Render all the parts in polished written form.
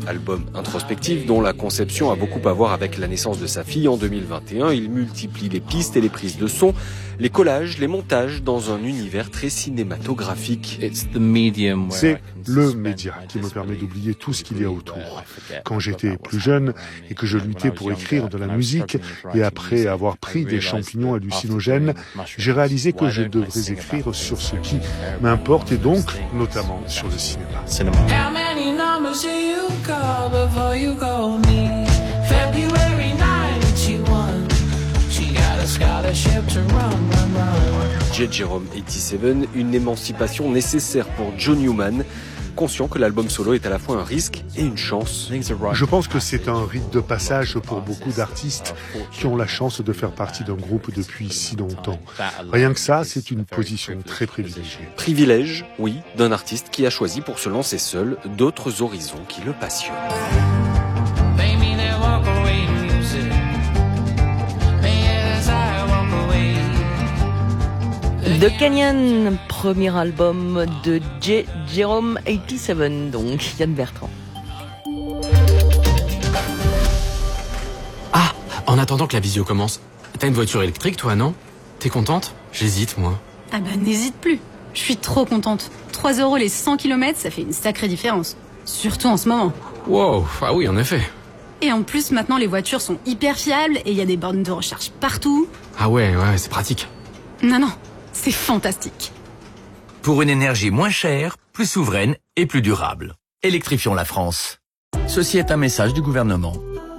Album introspectif dont la conception a beaucoup à voir avec la naissance de sa fille en 2021. Il multiplie les pistes et les prises de son, les collages, les montages dans un univers très cinématographique. C'est le média qui me permet d'oublier tout ce qu'il y a autour. Quand j'étais plus jeune et que je luttais pour écrire de la musique, et après avoir pris des champignons hallucinogènes, j'ai réalisé que je devrais écrire sur ce qui m'importe et donc notamment sur le cinéma. J. Jerome 87, une émancipation nécessaire pour John Newman, conscient que l'album solo est à la fois un risque et une chance. Je pense que c'est un rite de passage pour beaucoup d'artistes qui ont la chance de faire partie d'un groupe depuis si longtemps. Rien que ça, c'est une position très privilégiée. Privilège, oui, d'un artiste qui a choisi pour se lancer seul d'autres horizons qui le passionnent. The Canyon, premier album de J. Jerome 87, donc Yann Bertrand. Ah, en attendant que la visio commence, t'as une voiture électrique toi, non? T'es contente? J'hésite, moi. Ah bah n'hésite plus, je suis trop contente. 3 € les 100 km, ça fait une sacrée différence. Surtout en ce moment. Wow, ah oui, en effet. Et en plus, maintenant les voitures sont hyper fiables et il y a des bornes de recharge partout. Ah ouais, c'est pratique. Non, c'est fantastique. Pour une énergie moins chère, plus souveraine et plus durable. Électrifions la France. Ceci est un message du gouvernement.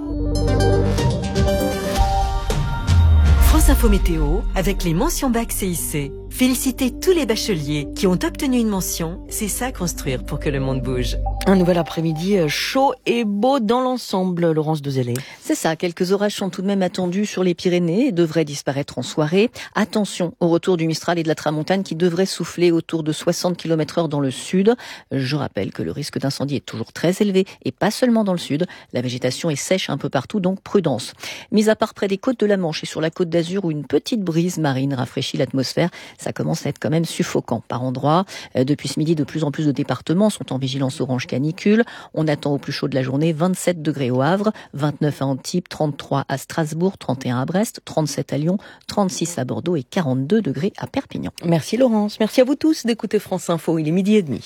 France Info Météo, avec les mentions bac CIC. Félicitez tous les bacheliers qui ont obtenu une mention. C'est ça construire pour que le monde bouge. Un nouvel après-midi chaud et beau dans l'ensemble, Laurence Dezellé. C'est ça, quelques orages sont tout de même attendus sur les Pyrénées et devraient disparaître en soirée. Attention au retour du Mistral et de la Tramontane qui devrait souffler autour de 60 km/h dans le sud. Je rappelle que le risque d'incendie est toujours très élevé et pas seulement dans le sud. La végétation est sèche un peu partout, donc prudence. Mis à part près des côtes de la Manche et sur la côte d'Azur où une petite brise marine rafraîchit l'atmosphère, ça commence à être quand même suffocant par endroits. Depuis ce midi, de plus en plus de départements sont en vigilance orange canicule. On attend au plus chaud de la journée 27 degrés au Havre, 29 à Antibes, 33 à Strasbourg, 31 à Brest, 37 à Lyon, 36 à Bordeaux et 42 degrés à Perpignan. Merci Laurence, merci à vous tous d'écouter France Info, il est 12h30.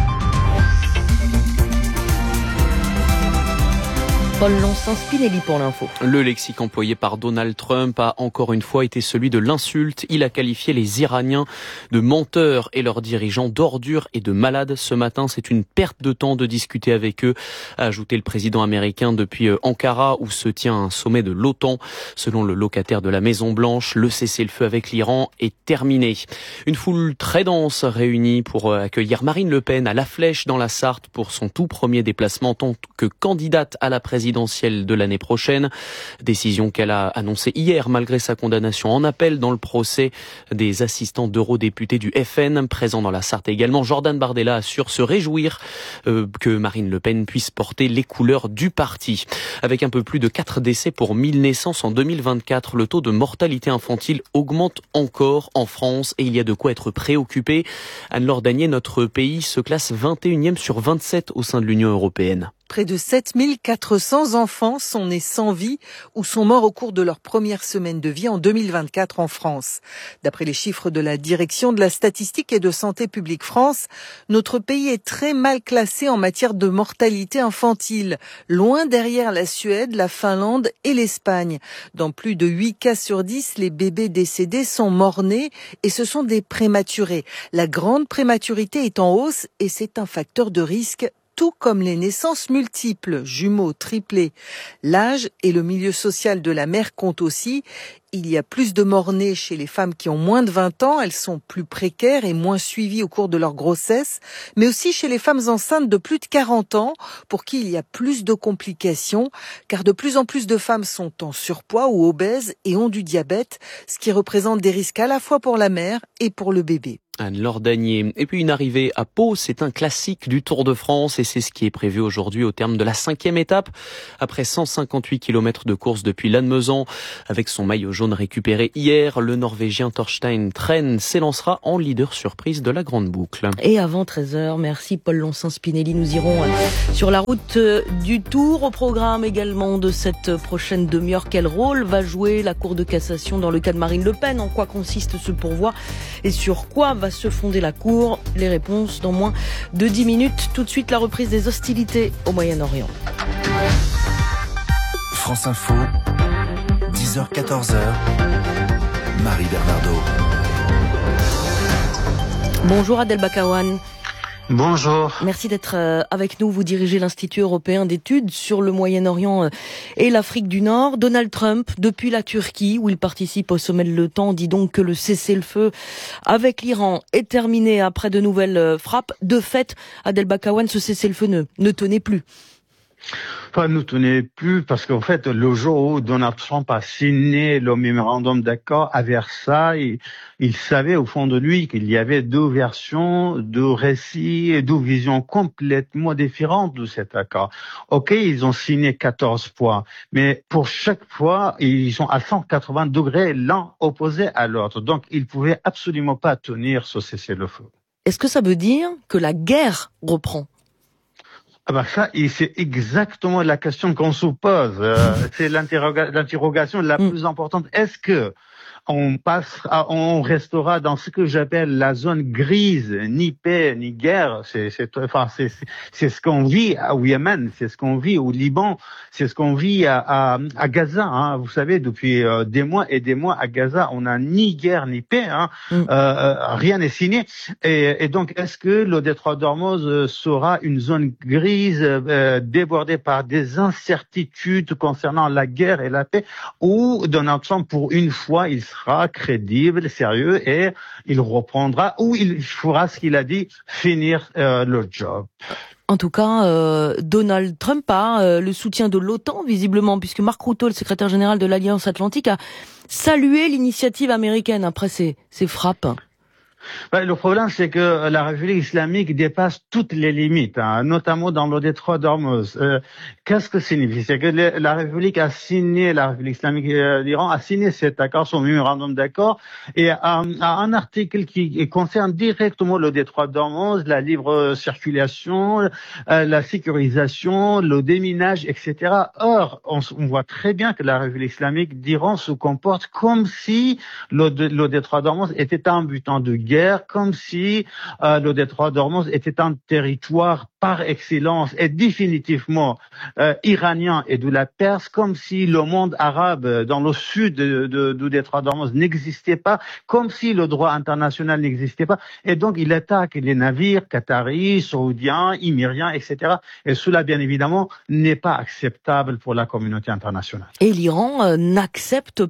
Paul Lonsin-Spinelli pour l'info. Le lexique employé par Donald Trump a encore une fois été celui de l'insulte. Il a qualifié les Iraniens de menteurs et leurs dirigeants d'ordures et de malades. Ce matin, c'est une perte de temps de discuter avec eux, a ajouté le président américain depuis Ankara où se tient un sommet de l'OTAN. Selon le locataire de la Maison-Blanche, le cessez-le-feu avec l'Iran est terminé. Une foule très dense réunie pour accueillir Marine Le Pen à La Flèche dans la Sarthe pour son tout premier déplacement en tant que candidate à la présidentielle de l'année prochaine. Décision qu'elle a annoncée hier malgré sa condamnation en appel dans le procès des assistants d'eurodéputés du FN. Présent dans la Sarthe également, Jordan Bardella assure se réjouir que Marine Le Pen puisse porter les couleurs du parti. Avec un peu plus de 4 décès pour 1000 naissances en 2024, le taux de mortalité infantile augmente encore en France et il y a de quoi être préoccupé. Anne-Laure Danier, notre pays se classe 21e sur 27 au sein de l'Union européenne. Près de 7400 enfants sont nés sans vie ou sont morts au cours de leur première semaine de vie en 2024 en France. D'après les chiffres de la Direction de la statistique et de Santé publique France, notre pays est très mal classé en matière de mortalité infantile, loin derrière la Suède, la Finlande et l'Espagne. Dans plus de 8 cas sur 10, les bébés décédés sont morts-nés et ce sont des prématurés. La grande prématurité est en hausse et c'est un facteur de risque, tout comme les naissances multiples, jumeaux, triplés. L'âge et le milieu social de la mère comptent aussi. Il y a plus de morts-nés chez les femmes qui ont moins de 20 ans, elles sont plus précaires et moins suivies au cours de leur grossesse, mais aussi chez les femmes enceintes de plus de 40 ans, pour qui il y a plus de complications, car de plus en plus de femmes sont en surpoids ou obèses et ont du diabète, ce qui représente des risques à la fois pour la mère et pour le bébé. Anne-Laure Danier. Et puis une arrivée à Pau, c'est un classique du Tour de France et c'est ce qui est prévu aujourd'hui au terme de la 5e étape. Après 158 km de course depuis Lannemezan, avec son maillot jaune récupéré hier, le Norvégien Thorstein Tren s'élancera en leader surprise de la grande boucle. Et avant 13h, merci Paul Lonsin-Spinelli, nous irons sur la route du Tour. Au programme également de cette prochaine demi-heure, quel rôle va jouer la Cour de cassation dans le cas de Marine Le Pen? En quoi consiste ce pourvoi et sur quoi va se fonder la Cour? Les réponses dans moins de 10 minutes. Tout de suite, la reprise des hostilités au Moyen-Orient. France Info, 10h-14h, Marie Bernardo. Bonjour Adel Bakawan. Bonjour. Merci d'être avec nous. Vous dirigez l'Institut européen d'études sur le Moyen-Orient et l'Afrique du Nord. Donald Trump, depuis la Turquie, où il participe au sommet de l'OTAN, dit donc que le cessez-le-feu avec l'Iran est terminé après de nouvelles frappes. De fait, Adel Bakawan, ce cessez-le-feu ne tenait plus. Enfin, ne tenait plus parce qu'en fait, le jour où Donald Trump a signé le mémorandum d'accord à Versailles, il savait au fond de lui qu'il y avait deux versions, deux récits et deux visions complètement différentes de cet accord. Ok, ils ont signé 14 points, mais pour chaque fois, ils sont à 180 degrés l'un opposé à l'autre. Donc, ils pouvaient absolument pas tenir ce cessez-le-feu. Est-ce que ça veut dire que la guerre reprend ? Ah bah ça, c'est exactement la question qu'on se pose. C'est l'interrogation la plus importante. Est-ce que on restera dans ce que j'appelle la zone grise, ni paix, ni guerre. C'est ce qu'on vit au Yémen, c'est ce qu'on vit au Liban, c'est ce qu'on vit à Gaza, hein. Vous savez, depuis des mois et des mois à Gaza, on n'a ni guerre, ni paix, hein. Rien n'est signé. Et donc, est-ce que le détroit d'Ormuz sera une zone grise, débordée par des incertitudes concernant la guerre et la paix, ou Donald Trump, pour une fois, il sera crédible, sérieux, et il reprendra, ou il fera ce qu'il a dit, finir le job. En tout cas, Donald Trump a le soutien de l'OTAN, visiblement, puisque Mark Rutte, le secrétaire général de l'Alliance Atlantique, a salué l'initiative américaine après ces frappes. Le problème, c'est que la République islamique dépasse toutes les limites, hein, notamment dans le détroit d'Ormuz. Qu'est-ce que signifie? C'est que la République islamique d'Iran a signé cet accord, son mémorandum d'accord, et un article qui concerne directement le détroit d'Ormuz, la libre circulation, la sécurisation, le déminage, etc. Or, on voit très bien que la République islamique d'Iran se comporte comme si le détroit d'Ormuz était un butin de guerre, comme si le détroit d'Ormuz était un territoire par excellence et définitivement iranien et de la Perse, comme si le monde arabe dans le sud du détroit d'Ormuz n'existait pas, comme si le droit international n'existait pas. Et donc, il attaque les navires qataris, saoudiens, émiriens, etc. Et cela, bien évidemment, n'est pas acceptable pour la communauté internationale. Et l'Iran n'acceptera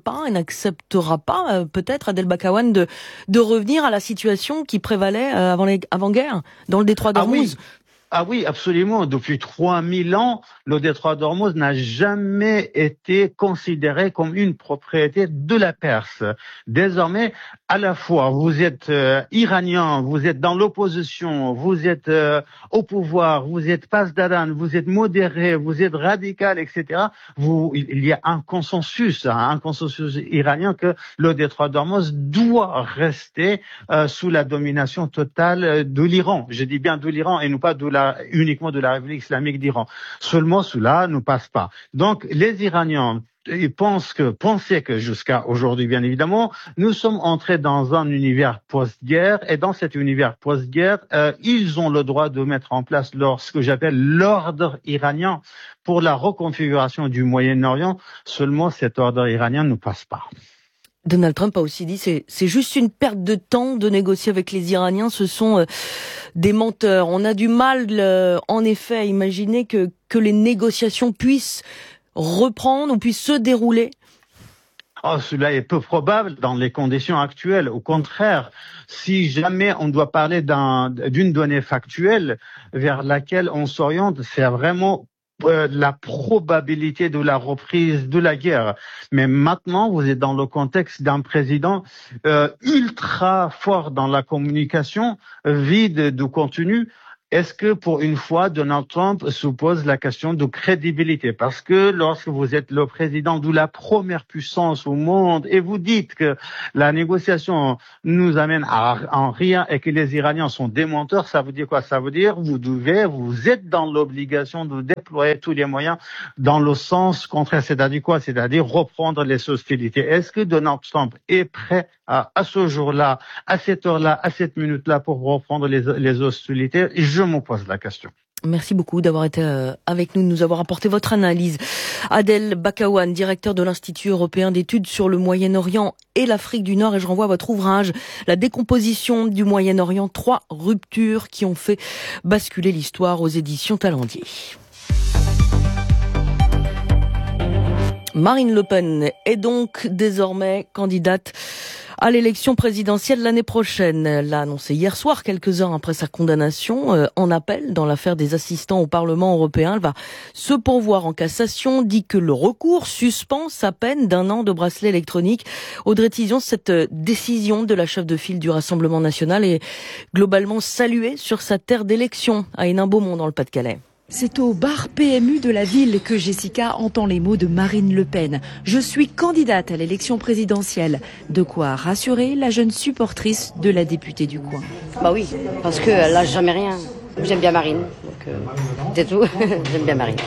pas, peut-être, Adel Bakawan, de revenir à la situation qui prévalait avant-guerre dans le détroit d'Ormuz. Ah oui, absolument. Depuis 3000 ans, le détroit d'Ormuz n'a jamais été considéré comme une propriété de la Perse. Désormais, à la fois, vous êtes iranien, vous êtes dans l'opposition, vous êtes au pouvoir, vous êtes pasdaran, vous êtes modéré, vous êtes radical, etc. Il y a un consensus iranien que le détroit d'Ormuz doit rester sous la domination totale de l'Iran. Je dis bien de l'Iran et non pas uniquement de la République islamique d'Iran. Seulement cela ne passe pas. Donc les Iraniens pensaient que jusqu'à aujourd'hui, bien évidemment, nous sommes entrés dans un univers post-guerre, et dans cet univers post-guerre, ils ont le droit de mettre en place ce que j'appelle l'ordre iranien pour la reconfiguration du Moyen-Orient. Seulement cet ordre iranien ne passe pas. Donald Trump a aussi dit c'est juste une perte de temps de négocier avec les Iraniens, ce sont des menteurs. On a du mal, en effet, à imaginer que les négociations puissent reprendre ou puissent se dérouler. Cela est peu probable dans les conditions actuelles. Au contraire, si jamais on doit parler d'une donnée factuelle vers laquelle on s'oriente, c'est vraiment la probabilité de la reprise de la guerre. Mais maintenant, vous êtes dans le contexte d'un président ultra fort dans la communication, vide de contenu. Est-ce que pour une fois, Donald Trump se pose la question de crédibilité? Parce que lorsque vous êtes le président de la première puissance au monde et vous dites que la négociation nous amène en rien et que les Iraniens sont des menteurs, ça veut dire quoi? Ça veut dire vous êtes dans l'obligation de déployer tous les moyens dans le sens contraire. C'est-à-dire quoi? C'est-à-dire reprendre les hostilités. Est-ce que Donald Trump est prêt à ce jour-là, à cette heure-là, à cette minute-là pour reprendre les hostilités? Je me pose la question. Merci beaucoup d'avoir été avec nous, de nous avoir apporté votre analyse. Adel Bakawan, directeur de l'Institut européen d'études sur le Moyen-Orient et l'Afrique du Nord, et je renvoie à votre ouvrage « La décomposition du Moyen-Orient, 3 ruptures qui ont fait basculer l'histoire » aux éditions Talendier. Marine Le Pen est donc désormais candidate à l'élection présidentielle l'année prochaine. Elle l'a annoncé hier soir, quelques heures après sa condamnation en appel dans l'affaire des assistants au Parlement européen. Elle va se pourvoir en cassation, dit que le recours suspend sa peine d'1 an de bracelet électronique. Audrey Tizon, cette décision de la chef de file du Rassemblement national est globalement saluée sur sa terre d'élection à Hénin-Beaumont dans le Pas-de-Calais. C'est au bar PMU de la ville que Jessica entend les mots de Marine Le Pen. Je suis candidate à l'élection présidentielle. De quoi rassurer la jeune supportrice de la députée du coin. Bah oui, parce qu'elle lâche jamais rien. J'aime bien Marine, donc c'est tout. J'aime bien Marine.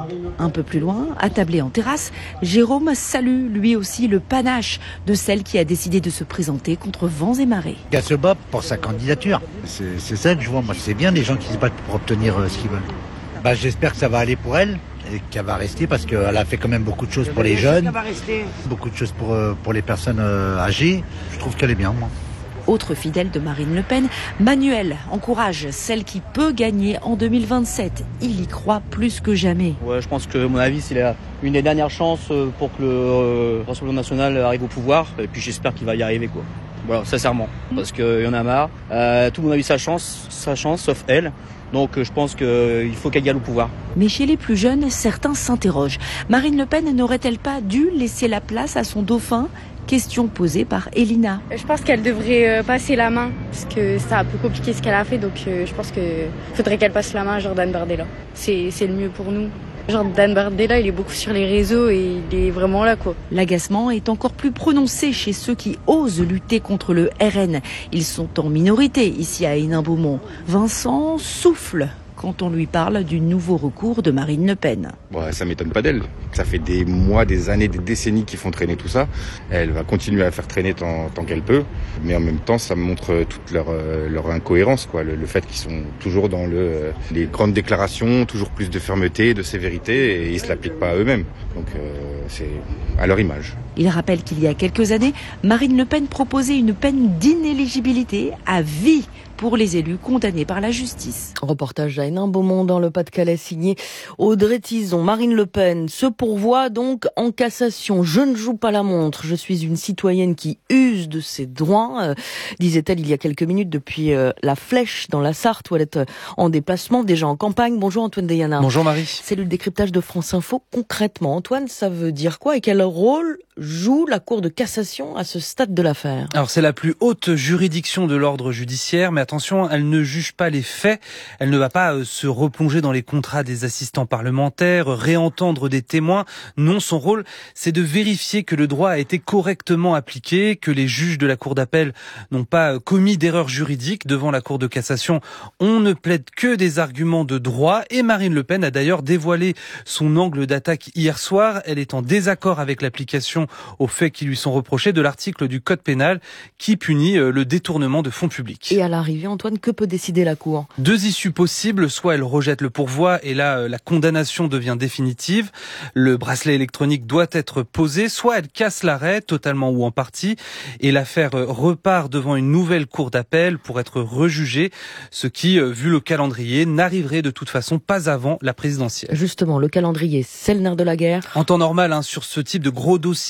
Un peu plus loin, attablé en terrasse, Jérôme salue lui aussi le panache de celle qui a décidé de se présenter contre vents et marées. Elle se bat pour sa candidature. C'est ça que je vois. Moi, c'est bien les gens qui se battent pour obtenir ce qu'ils veulent. J'espère que ça va aller pour elle et qu'elle va rester parce qu'elle a fait quand même beaucoup de choses pour les jeunes, beaucoup de choses pour les personnes âgées. Je trouve qu'elle est bien, moi. Autre fidèle de Marine Le Pen, Manuel encourage celle qui peut gagner en 2027. Il y croit plus que jamais. Ouais, je pense que, à mon avis, c'est une des dernières chances pour que le Rassemblement national arrive au pouvoir. Et puis j'espère qu'il va y arriver, quoi. Voilà, sincèrement, parce qu'il y en a marre. Tout le monde a eu sa chance, sauf elle. Donc je pense qu'il faut qu'elle gagne au pouvoir. Mais chez les plus jeunes, certains s'interrogent. Marine Le Pen n'aurait-elle pas dû laisser la place à son dauphin ? Question posée par Elina. Je pense qu'elle devrait passer la main, parce que c'est un peu compliqué ce qu'elle a fait, donc je pense qu'il faudrait qu'elle passe la main à Jordan Bardella. C'est le mieux pour nous. Jordan Bardella, il est beaucoup sur les réseaux et il est vraiment là, quoi. L'agacement est encore plus prononcé chez ceux qui osent lutter contre le RN. Ils sont en minorité ici à Hénin-Beaumont. Vincent souffle quand on lui parle du nouveau recours de Marine Le Pen. Ouais, ça m'étonne pas d'elle. Ça fait des mois, des années, des décennies qu'ils font traîner tout ça. Elle va continuer à faire traîner tant qu'elle peut. Mais en même temps, ça montre toute leur incohérence, quoi. Le fait qu'ils sont toujours dans les grandes déclarations, toujours plus de fermeté, de sévérité, et ils se l'appliquent pas à eux-mêmes. Donc c'est à leur image. Il rappelle qu'il y a quelques années, Marine Le Pen proposait une peine d'inéligibilité à vie pour les élus condamnés par la justice. Reportage à Hénin-Beaumont dans le Pas-de-Calais signé Audrey Tizon. Marine Le Pen se pourvoit donc en cassation. Je ne joue pas la montre. Je suis une citoyenne qui use de ses droits, disait-elle il y a quelques minutes depuis la Flèche dans la Sarthe où elle est en déplacement, déjà en campagne. Bonjour Antoine Deyana. Bonjour Marie. C'est le décryptage de France Info. Concrètement, Antoine, ça veut dire quoi et quel rôle joue la Cour de cassation à ce stade de l'affaire? Alors c'est la plus haute juridiction de l'ordre judiciaire, mais attention, elle ne juge pas les faits. Elle ne va pas se replonger dans les contrats des assistants parlementaires, réentendre des témoins. Non, son rôle, c'est de vérifier que le droit a été correctement appliqué, que les juges de la Cour d'appel n'ont pas commis d'erreurs juridiques. Devant la Cour de cassation, on ne plaide que des arguments de droit. Et Marine Le Pen a d'ailleurs dévoilé son angle d'attaque hier soir. Elle est en désaccord avec l'application aux faits qui lui sont reprochés de l'article du Code pénal qui punit le détournement de fonds publics. Et à l'arrivée, Antoine, que peut décider la Cour? 2 issues possibles, soit elle rejette le pourvoi et là la condamnation devient définitive, le bracelet électronique doit être posé, soit elle casse l'arrêt totalement ou en partie et l'affaire repart devant une nouvelle cour d'appel pour être rejugée, ce qui, vu le calendrier, n'arriverait de toute façon pas avant la présidentielle. Justement, le calendrier, c'est le nerf de la guerre. En temps normal, sur ce type de gros dossier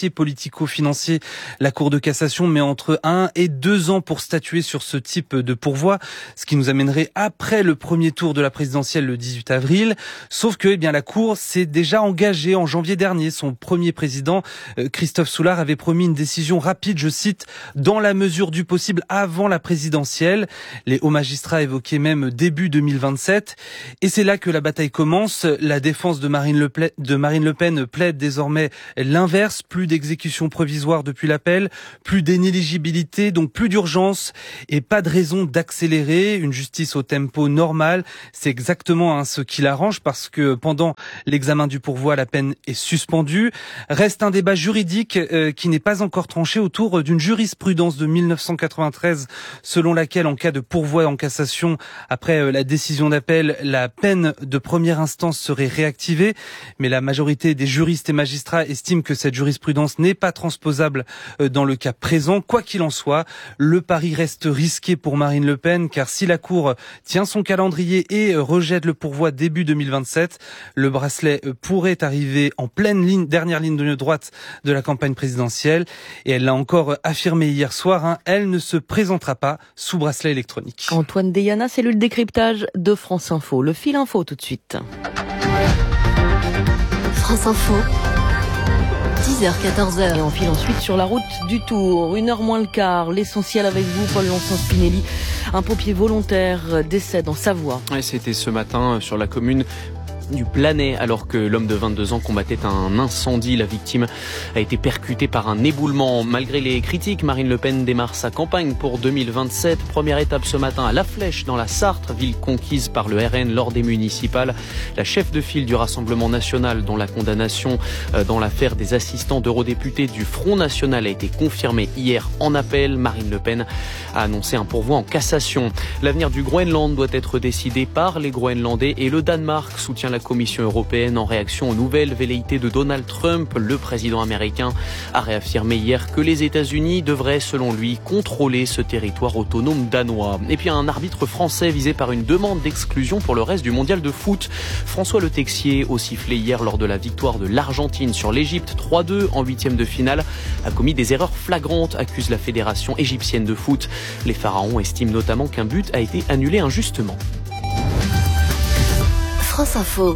dossier politico-financier. La Cour de cassation met entre 1 et 2 ans pour statuer sur ce type de pourvoi, ce qui nous amènerait après le premier tour de la présidentielle le 18 avril. Sauf que la Cour s'est déjà engagée en janvier dernier. Son premier président, Christophe Soulard, avait promis une décision rapide, je cite, dans la mesure du possible avant la présidentielle. Les hauts magistrats évoquaient même début 2027. Et c'est là que la bataille commence. La défense de Marine Le Pen plaide désormais l'inverse. Plus d'exécution provisoire depuis l'appel, plus d'inéligibilité, donc plus d'urgence et pas de raison d'accélérer. Une justice au tempo normal, c'est exactement ce qui l'arrange parce que pendant l'examen du pourvoi, la peine est suspendue. Reste un débat juridique qui n'est pas encore tranché autour d'une jurisprudence de 1993 selon laquelle en cas de pourvoi en cassation après la décision d'appel, la peine de première instance serait réactivée. Mais la majorité des juristes et magistrats estiment que cette jurisprudence n'est pas transposable dans le cas présent. Quoi qu'il en soit, le pari reste risqué pour Marine Le Pen car si la Cour tient son calendrier et rejette le pourvoi début 2027, le bracelet pourrait arriver en pleine dernière ligne de droite de la campagne présidentielle. Et elle l'a encore affirmé hier soir, elle ne se présentera pas sous bracelet électronique. Antoine Deyana, cellule décryptage de France Info. Le fil info tout de suite. France Info. 10h-14h. Et on file ensuite sur la route du Tour. 1h moins le quart. L'essentiel avec vous, Paul Lonçon-Spinelli. Un pompier volontaire décède en Savoie. Ouais, c'était ce matin sur la commune du Planay, alors que l'homme de 22 ans combattait un incendie. La victime a été percutée par un éboulement. Malgré les critiques, Marine Le Pen démarre sa campagne pour 2027. Première étape ce matin à La Flèche, dans la Sarthe, ville conquise par le RN lors des municipales. La chef de file du Rassemblement national, dont la condamnation dans l'affaire des assistants d'eurodéputés du Front National a été confirmée hier en appel. Marine Le Pen a annoncé un pourvoi en cassation. L'avenir du Groenland doit être décidé par les Groenlandais et le Danemark soutient la Commission européenne en réaction aux nouvelles velléités de Donald Trump. Le président américain a réaffirmé hier que les États-Unis devraient, selon lui, contrôler ce territoire autonome danois. Et puis un arbitre français visé par une demande d'exclusion pour le reste du mondial de foot. François Le Texier, au sifflet hier lors de la victoire de l'Argentine sur l'Égypte 3-2 en 8e de finale, a commis des erreurs flagrantes, accuse la fédération égyptienne de foot. Les Pharaons estiment notamment qu'un but a été annulé injustement. France Info.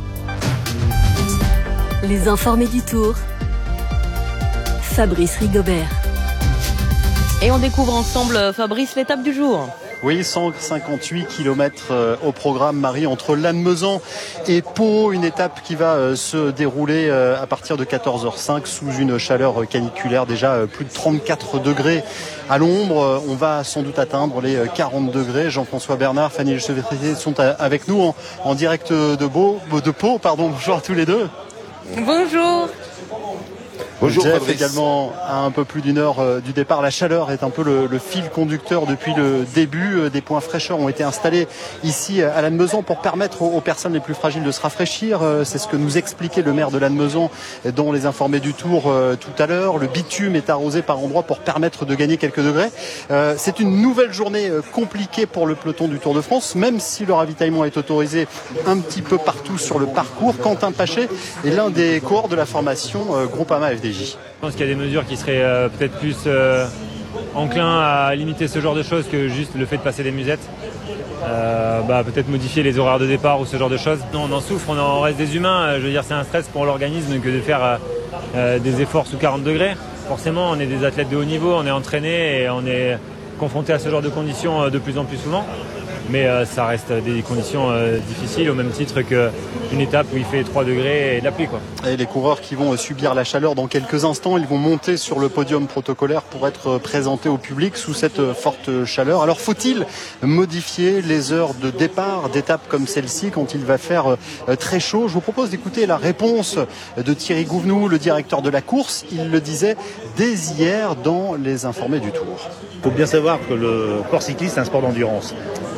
Les informés du Tour. Fabrice Rigobert. Et on découvre ensemble, Fabrice, l'étape du jour. Oui, 158 km au programme, Marie, entre Lannemezan et Pau. Une étape qui va se dérouler à partir de 14h05 sous une chaleur caniculaire, déjà plus de 34 degrés à l'ombre. On va sans doute atteindre les 40 degrés. Jean-François Bernard, Fanny Lechevetrier sont avec nous en direct de Pau. Bonjour à tous les deux. Bonjour. Bonjour Jeff, également à un peu plus d'une heure du départ. La chaleur est un peu le fil conducteur depuis le début. Des points fraîcheurs ont été installés ici à Lannemezan pour permettre aux personnes les plus fragiles de se rafraîchir. C'est ce que nous expliquait le maire de Lannemezan dans les informés du Tour tout à l'heure. Le bitume est arrosé par endroits pour permettre de gagner quelques degrés. C'est une nouvelle journée compliquée pour le peloton du Tour de France, même si le ravitaillement est autorisé un petit peu partout sur le parcours. Quentin Pachet est l'un des cohorts de la formation Groupama FDJ. Je pense qu'il y a des mesures qui seraient peut-être plus enclins à limiter ce genre de choses que juste le fait de passer des musettes. Peut-être modifier les horaires de départ ou ce genre de choses. Non, on en souffre, on reste des humains. Je veux dire, c'est un stress pour l'organisme que de faire des efforts sous 40 degrés. Forcément, on est des athlètes de haut niveau, on est entraînés et on est confrontés à ce genre de conditions de plus en plus souvent. Mais ça reste des conditions difficiles au même titre qu'une étape où il fait 3 degrés et de la pluie, quoi. Et les coureurs qui vont subir la chaleur dans quelques instants, ils vont monter sur le podium protocolaire pour être présentés au public sous cette forte chaleur. Alors faut-il modifier les heures de départ d'étapes comme celle-ci quand il va faire très chaud? Je vous propose d'écouter la réponse de Thierry Gouvenou, le directeur de la course. Il le disait dès hier dans les informés du Tour. Il faut bien savoir que le sport cycliste est un sport d'endurance.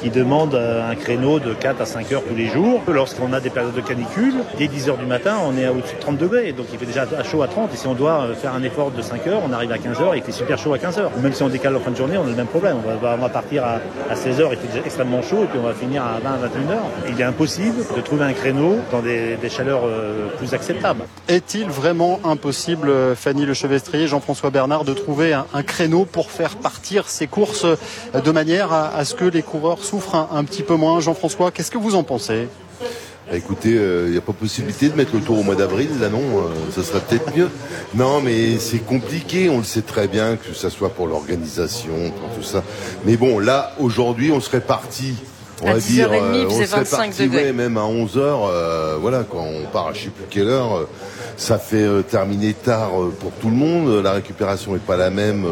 qui demandent un créneau de 4 à 5 heures tous les jours. Lorsqu'on a des périodes de canicule, dès 10 heures du matin, on est au-dessus de 30 degrés. Donc il fait déjà chaud à 30. Et si on doit faire un effort de 5 heures, on arrive à 15 heures et il fait super chaud à 15 heures. Même si on décale en fin de journée, on a le même problème. On va partir à 16 heures, il fait déjà extrêmement chaud et puis on va finir à 20 à 21 heures. Il est impossible de trouver un créneau dans des chaleurs plus acceptables. Est-il vraiment impossible, Fanny Lechevestrier, Jean-François Bernard, de trouver un créneau pour faire partir ces courses de manière à ce que les coureurs souffrent un petit peu moins? Jean-François, qu'est-ce que vous en pensez? Écoutez, il n'y a pas possibilité de mettre le tour au mois d'avril, là non, ça serait peut-être mieux. Non, mais c'est compliqué, on le sait très bien, que ça soit pour l'organisation, pour tout ça. Mais bon, là, aujourd'hui, on serait parti... On va dire, on serait parti même à 11h, voilà, quand on part à je sais plus quelle heure, ça fait terminer tard pour tout le monde, la récupération est pas la même.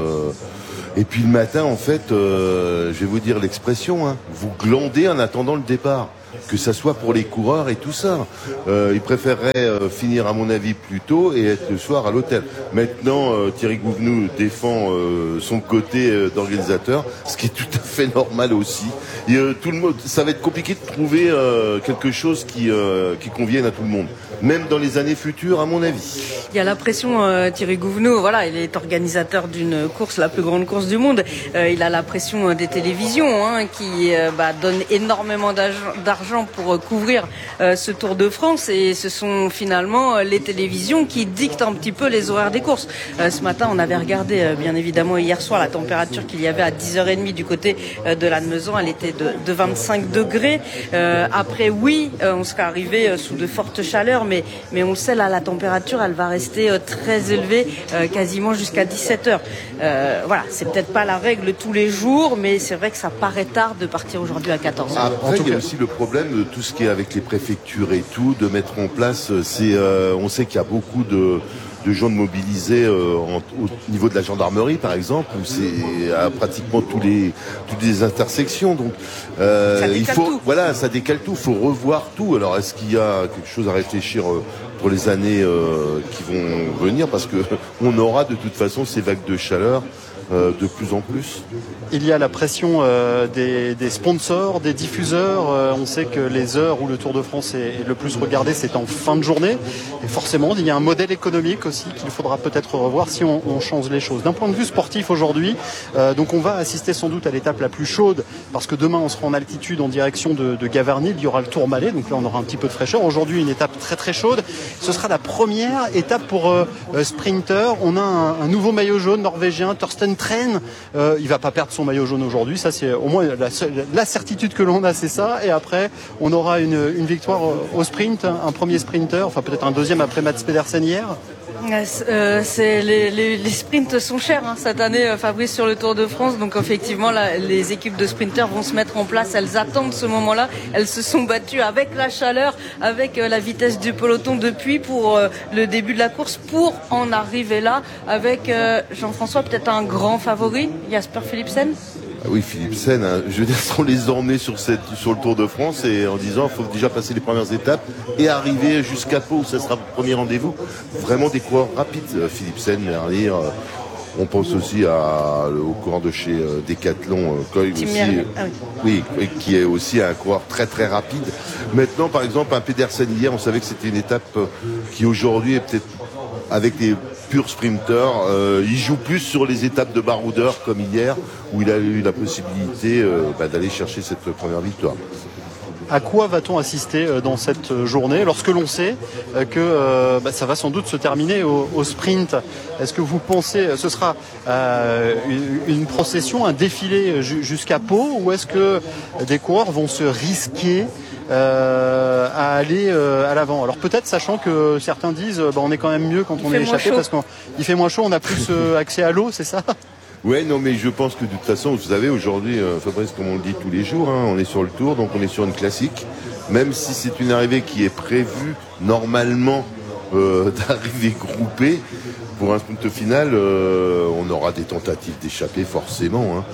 Et puis le matin, en fait, je vais vous dire l'expression, hein, vous glandez en attendant le départ. Que ça soit pour les coureurs et tout ça. Ils préféreraient finir, à mon avis, plus tôt et être le soir à l'hôtel. Maintenant, Thierry Gouvenou défend son côté d'organisateur, ce qui est tout à fait normal aussi. Et, tout le monde, ça va être compliqué de trouver quelque chose qui convienne à tout le monde. Même dans les années futures, à mon avis. Il y a la pression, Thierry Gouvenou, voilà, il est organisateur d'une course, la plus grande course du monde. Il a la pression des télévisions, hein, qui donnent énormément d'argent pour couvrir ce Tour de France, et ce sont finalement les télévisions qui dictent un petit peu les horaires des courses. Ce matin, on avait regardé bien évidemment hier soir la température qu'il y avait à 10h30 du côté de Lannemezan, elle était de 25 degrés. Après, oui, on serait arrivé sous de fortes chaleurs, mais on le sait, là, la température, elle va rester très élevée, quasiment jusqu'à 17h. Voilà, c'est peut-être pas la règle tous les jours, mais c'est vrai que ça paraît tard de partir aujourd'hui à 14h. Après, il y a aussi le problème de tout ce qui est avec les préfectures et tout, de mettre en place, on sait qu'il y a beaucoup de gens de mobilisés au niveau de la gendarmerie, par exemple, où c'est à pratiquement toutes les intersections. Donc, il faut, tout. Voilà, ça décale tout. Il faut revoir tout. Alors, est-ce qu'il y a quelque chose à réfléchir pour les années qui vont venir, parce que on aura de toute façon ces vagues de chaleur de plus en plus. Il y a la pression des sponsors, des diffuseurs. On sait que les heures où le Tour de France est le plus regardé, c'est en fin de journée. Et forcément, il y a un modèle économique aussi qu'il faudra peut-être revoir si on change les choses. D'un point de vue sportif aujourd'hui, donc on va assister sans doute à l'étape la plus chaude, parce que demain on sera en altitude en direction de Gavarnie. Il y aura le Tourmalet, donc là on aura un petit peu de fraîcheur. Aujourd'hui, une étape très très chaude. Ce sera la première étape pour sprinter. On a un nouveau maillot jaune norvégien, Torsten Tren. Il va pas perdre son maillot jaune aujourd'hui, ça c'est au moins la certitude que l'on a, c'est ça. Et après on aura une victoire au sprint, un premier sprinter, enfin peut-être un deuxième après Mats Pedersen hier. Les sprints sont chers cette année, Fabrice, sur le Tour de France. Donc effectivement, les équipes de sprinters vont se mettre en place. Elles attendent ce moment-là. Elles se sont battues avec la chaleur, avec la vitesse du peloton depuis pour le début de la course, pour en arriver là avec Jean-François, peut-être un grand favori, Jasper Philipsen. Ah oui, Philipsen, hein, je veux dire, on les emmener sur le Tour de France, et en disant il faut déjà passer les premières étapes et arriver jusqu'à Pau, où ça sera le premier rendez-vous. Vraiment des coureurs rapides, Philipsen, Merlier. On pense aussi au coureur de chez Decathlon, Koig aussi, oui, qui est aussi un coureur très très rapide. Maintenant, par exemple, un Pedersen hier, on savait que c'était une étape qui aujourd'hui est peut-être avec des purs sprinters, il joue plus sur les étapes de baroudeur comme hier, où il a eu la possibilité d'aller chercher cette première victoire. À quoi va-t-on assister dans cette journée, lorsque l'on sait que ça va sans doute se terminer au sprint? Est-ce que vous pensez ce sera une procession, un défilé jusqu'à Pau, ou est-ce que des coureurs vont se risquer à aller à l'avant? Alors peut-être, sachant que certains disent on est quand même mieux quand on est échappé, parce qu'il fait moins chaud, on a plus accès à l'eau, c'est ça? Ouais, non, mais je pense que de toute façon, vous savez, aujourd'hui, Fabrice, comme on le dit tous les jours, hein, on est sur le Tour, donc on est sur une classique. Même si c'est une arrivée qui est prévue normalement d'arrivée groupée, pour un sprint final, on aura des tentatives d'échapper forcément.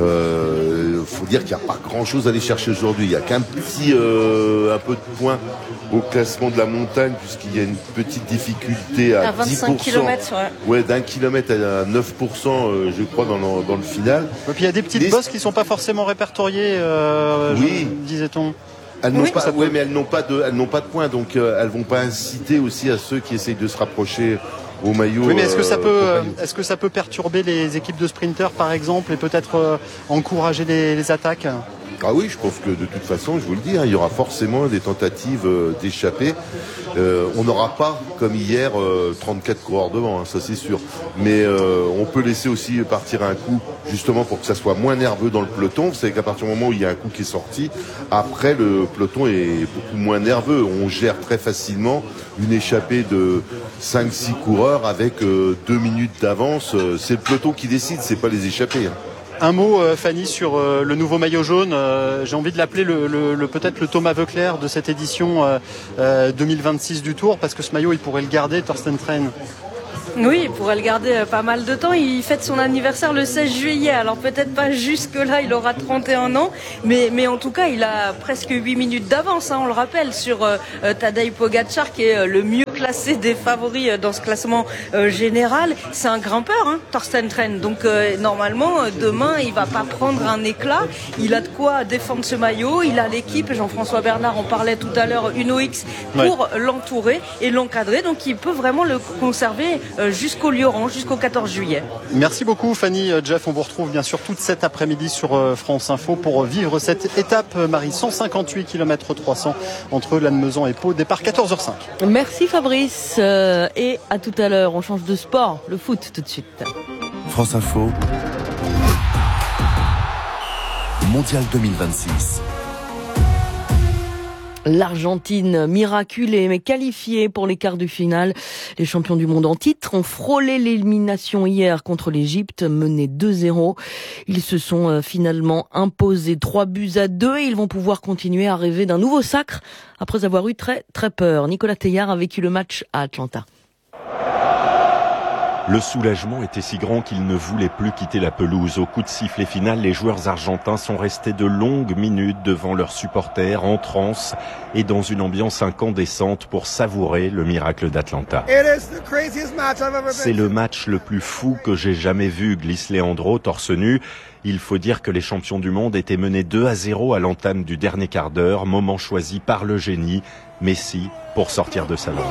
Faut dire qu'il n'y a pas grand-chose à aller chercher aujourd'hui. Il n'y a qu'un petit un peu de points au classement de la montagne, puisqu'il y a une petite difficulté à 25 10%. km, ouais, d'1 kilomètre à 9%, je crois, dans le final. Et puis il y a des petites bosses qui sont pas forcément répertoriées, oui, disait-on. Elles n'ont pas, mais elles n'ont pas de points, donc elles vont pas inciter aussi à ceux qui essayent de se rapprocher au maillot. Oui, mais est-ce que ça peut perturber les équipes de sprinters, par exemple, et peut-être encourager les attaques? Ah oui, je pense que de toute façon, je vous le dis, il y aura forcément des tentatives d'échapper. On n'aura pas, comme hier, 34 coureurs devant, ça c'est sûr. Mais on peut laisser aussi partir un coup, justement pour que ça soit moins nerveux dans le peloton. Vous savez qu'à partir du moment où il y a un coup qui est sorti, après le peloton est beaucoup moins nerveux. On gère très facilement une échappée de 5-6 coureurs avec 2 minutes d'avance. C'est le peloton qui décide, c'est pas les échappées. Un mot, Fanny, sur le nouveau maillot jaune. J'ai envie de l'appeler peut-être le Thomas Voeckler de cette édition 2026 du Tour, parce que ce maillot, il pourrait le garder, Thorsten Tren. Oui, il pourrait le garder pas mal de temps. Il fête son anniversaire le 16 juillet. Alors peut-être pas jusque-là, il aura 31 ans. Mais en tout cas, il a presque 8 minutes d'avance, on le rappelle, sur Tadej Pogačar, qui est le mieux classé des favoris dans ce classement général. C'est un grimpeur, Thorsten Tren. Donc normalement, demain, il va pas prendre un éclat. Il a de quoi défendre ce maillot. Il a l'équipe, Jean-François Bernard en parlait tout à l'heure, Uno X, pour l'entourer et l'encadrer. Donc il peut vraiment le conserver jusqu'au Lioran, jusqu'au 14 juillet. Merci beaucoup Fanny. Jeff, on vous retrouve bien sûr toute cet après-midi sur France Info pour vivre cette étape, Marie, 158 km 300 entre Lannemezan et Pau, départ 14h05. Merci Fabrice, et à tout à l'heure. On change de sport, le foot tout de suite. France Info, Mondial 2026. L'Argentine, miraculée mais qualifiée pour les quarts de finale. Les champions du monde en titre ont frôlé l'élimination hier contre l'Égypte, menés 2-0. Ils se sont finalement imposés 3-2 et ils vont pouvoir continuer à rêver d'un nouveau sacre après avoir eu très très peur. Nicolas Teilhard a vécu le match à Atlanta. Le soulagement était si grand qu'ils ne voulaient plus quitter la pelouse. Au coup de sifflet final, les joueurs argentins sont restés de longues minutes devant leurs supporters, en transe et dans une ambiance incandescente pour savourer le miracle d'Atlanta. C'est le match le plus fou que j'ai jamais vu, glisse Leandro, torse nu. Il faut dire que les champions du monde étaient menés 2-0 à l'entame du dernier quart d'heure, moment choisi par le génie, Messi, pour sortir de sa langue.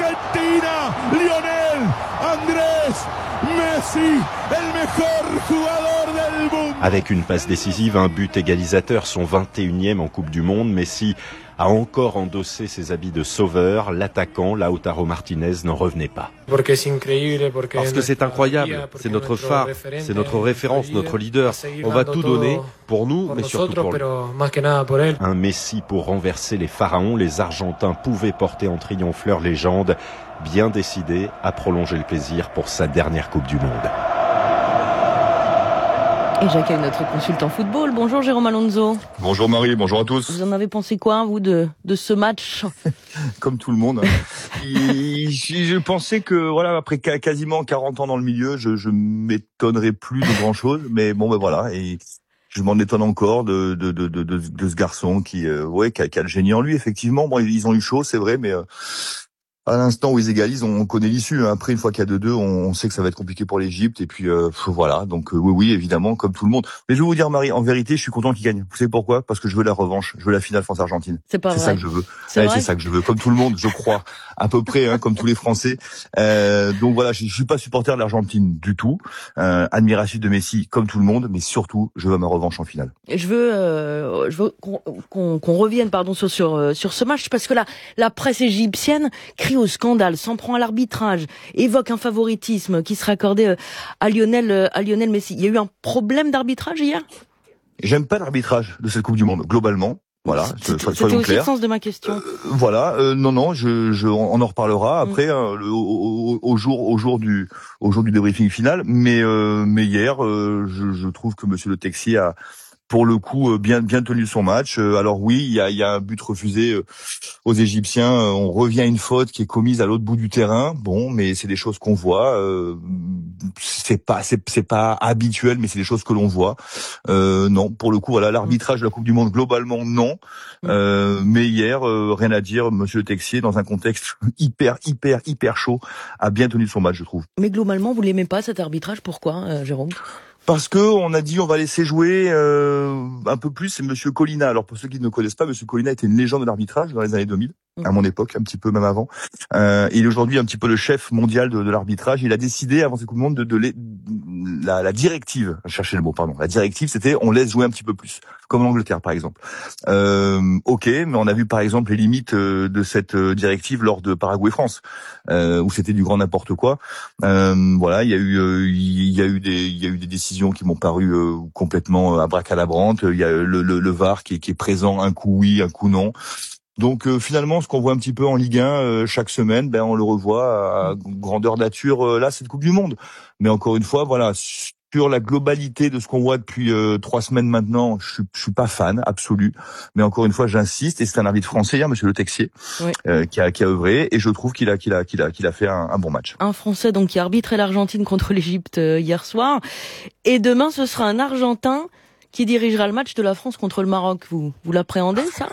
Avec une passe décisive, un but égalisateur, son 21e en Coupe du Monde, Messi a encore endossé ses habits de sauveur. L'attaquant, Lautaro Martinez, n'en revenait pas. Parce que c'est incroyable, c'est notre phare, c'est notre référence, notre leader. On va tout donner pour nous, mais surtout pour lui. Un Messi pour renverser les pharaons. Les Argentins pouvaient porter en triomphe leur légende, bien décidé à prolonger le plaisir pour sa dernière Coupe du Monde. Et j'accueille notre consultant football. Bonjour Jérôme Alonso. Bonjour Marie, bonjour à tous. Vous en avez pensé quoi, vous, de ce match? Comme tout le monde. Je pensais que, voilà, après quasiment 40 ans dans le milieu, je m'étonnerais plus de grand chose. Mais bon, ben voilà. Et je m'en étonne encore de ce garçon qui a le génie en lui, effectivement. Bon, ils ont eu chaud, c'est vrai, mais à l'instant où ils égalisent, on connaît l'issue. Après, une fois qu'il y a 2-2, on sait que ça va être compliqué pour l'Égypte. Et puis voilà, donc oui, évidemment, comme tout le monde. Mais je vais vous dire, Marie, en vérité, je suis content qu'ils gagnent. Vous savez pourquoi? Parce que je veux la revanche. Je veux la finale France-Argentine. C'est pas vrai. C'est ça que je veux. C'est ça que je veux. Comme tout le monde, je crois. À peu près, comme tous les Français. Donc voilà, je suis pas supporter de l'Argentine du tout. Admiratif de Messi, comme tout le monde. Mais surtout, je veux ma revanche en finale. Je veux qu'on revienne, sur ce match, parce que la presse égyptienne crie au scandale, s'en prend à l'arbitrage, évoque un favoritisme qui sera accordé à Lionel Messi. Il y a eu un problème d'arbitrage hier? J'aime pas l'arbitrage de cette Coupe du Monde, globalement. Voilà, c'était aussi le sens de ma question. Non, on en reparlera après au jour du débriefing final. Mais hier, je trouve que Monsieur Le Texier pour le coup bien tenu son match. Alors oui, il y a un but refusé aux Égyptiens. On revient à une faute qui est commise à l'autre bout du terrain. Bon, mais c'est des choses qu'on voit. C'est pas habituel, mais c'est des choses que l'on voit. Non, pour le coup, voilà, l'arbitrage de la Coupe du Monde globalement non. Mais hier, rien à dire. Monsieur Texier, dans un contexte hyper chaud, a bien tenu son match, je trouve. Mais globalement, vous l'aimez pas cet arbitrage? Pourquoi, Jérôme? Parce que on a dit on va laisser jouer un peu plus, c'est Monsieur Collina. Alors pour ceux qui ne connaissent pas, Monsieur Collina était une légende de l'arbitrage dans les années 2000, à mon époque, un petit peu même avant. Il est aujourd'hui un petit peu le chef mondial de l'arbitrage. Il a décidé avant cette Coupe du Monde la directive, cherchez le mot, pardon. La directive, c'était on laisse jouer un petit peu plus, comme l'Angleterre par exemple. Ok, mais on a vu par exemple les limites de cette directive lors de Paraguay-France, où c'était du grand n'importe quoi. Voilà, il y a eu des décisions qui m'ont paru complètement abracadabrantes. Il y a le VAR qui est présent, un coup oui, un coup non. Donc finalement, ce qu'on voit un petit peu en Ligue 1 chaque semaine, on le revoit à grandeur nature là, cette Coupe du Monde. Mais encore une fois, voilà, sur la globalité de ce qu'on voit depuis 3 semaines maintenant, je suis pas fan absolu. Mais encore une fois, j'insiste, et c'est un arbitre français hier, Monsieur Le Texier, oui, qui a œuvré, et je trouve qu'il a fait un bon match. Un Français donc qui arbitrait l'Argentine contre l'Égypte hier soir, et demain ce sera un Argentin qui dirigera le match de la France contre le Maroc. Vous l'appréhendez, ça?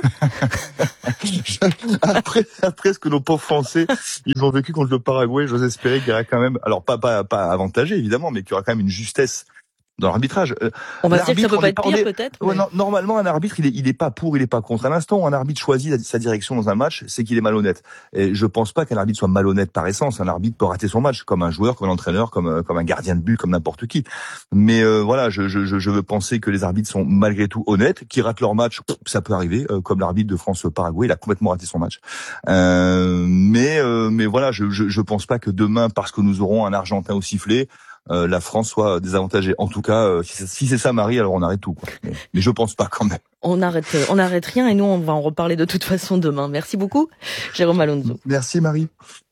Après ce que nos pauvres Français, ils ont vécu contre le Paraguay, j'ose espérer qu'il y aura quand même, alors pas avantagé évidemment, mais qu'il y aura quand même une justesse dans l'arbitrage. On va dire que ça peut pas être pire, peut-être. Ouais, non, normalement, un arbitre, il est pas pour, il est pas contre. À l'instant où un arbitre choisit sa direction dans un match, c'est qu'il est malhonnête. Et je pense pas qu'un arbitre soit malhonnête par essence. Un arbitre peut rater son match, comme un joueur, comme un entraîneur, comme un gardien de but, comme n'importe qui. Mais voilà, je veux penser que les arbitres sont malgré tout honnêtes, qui ratent leur match, ça peut arriver. Comme l'arbitre de France-Paraguay, il a complètement raté son match. Mais voilà, je pense pas que demain, parce que nous aurons un Argentin au sifflet, la France soit désavantagée. En tout cas, si c'est ça, Marie, alors on arrête tout, quoi. Mais je pense pas quand même. On arrête rien, et nous on va en reparler de toute façon demain. Merci beaucoup, Jérôme Alonso. Merci Marie.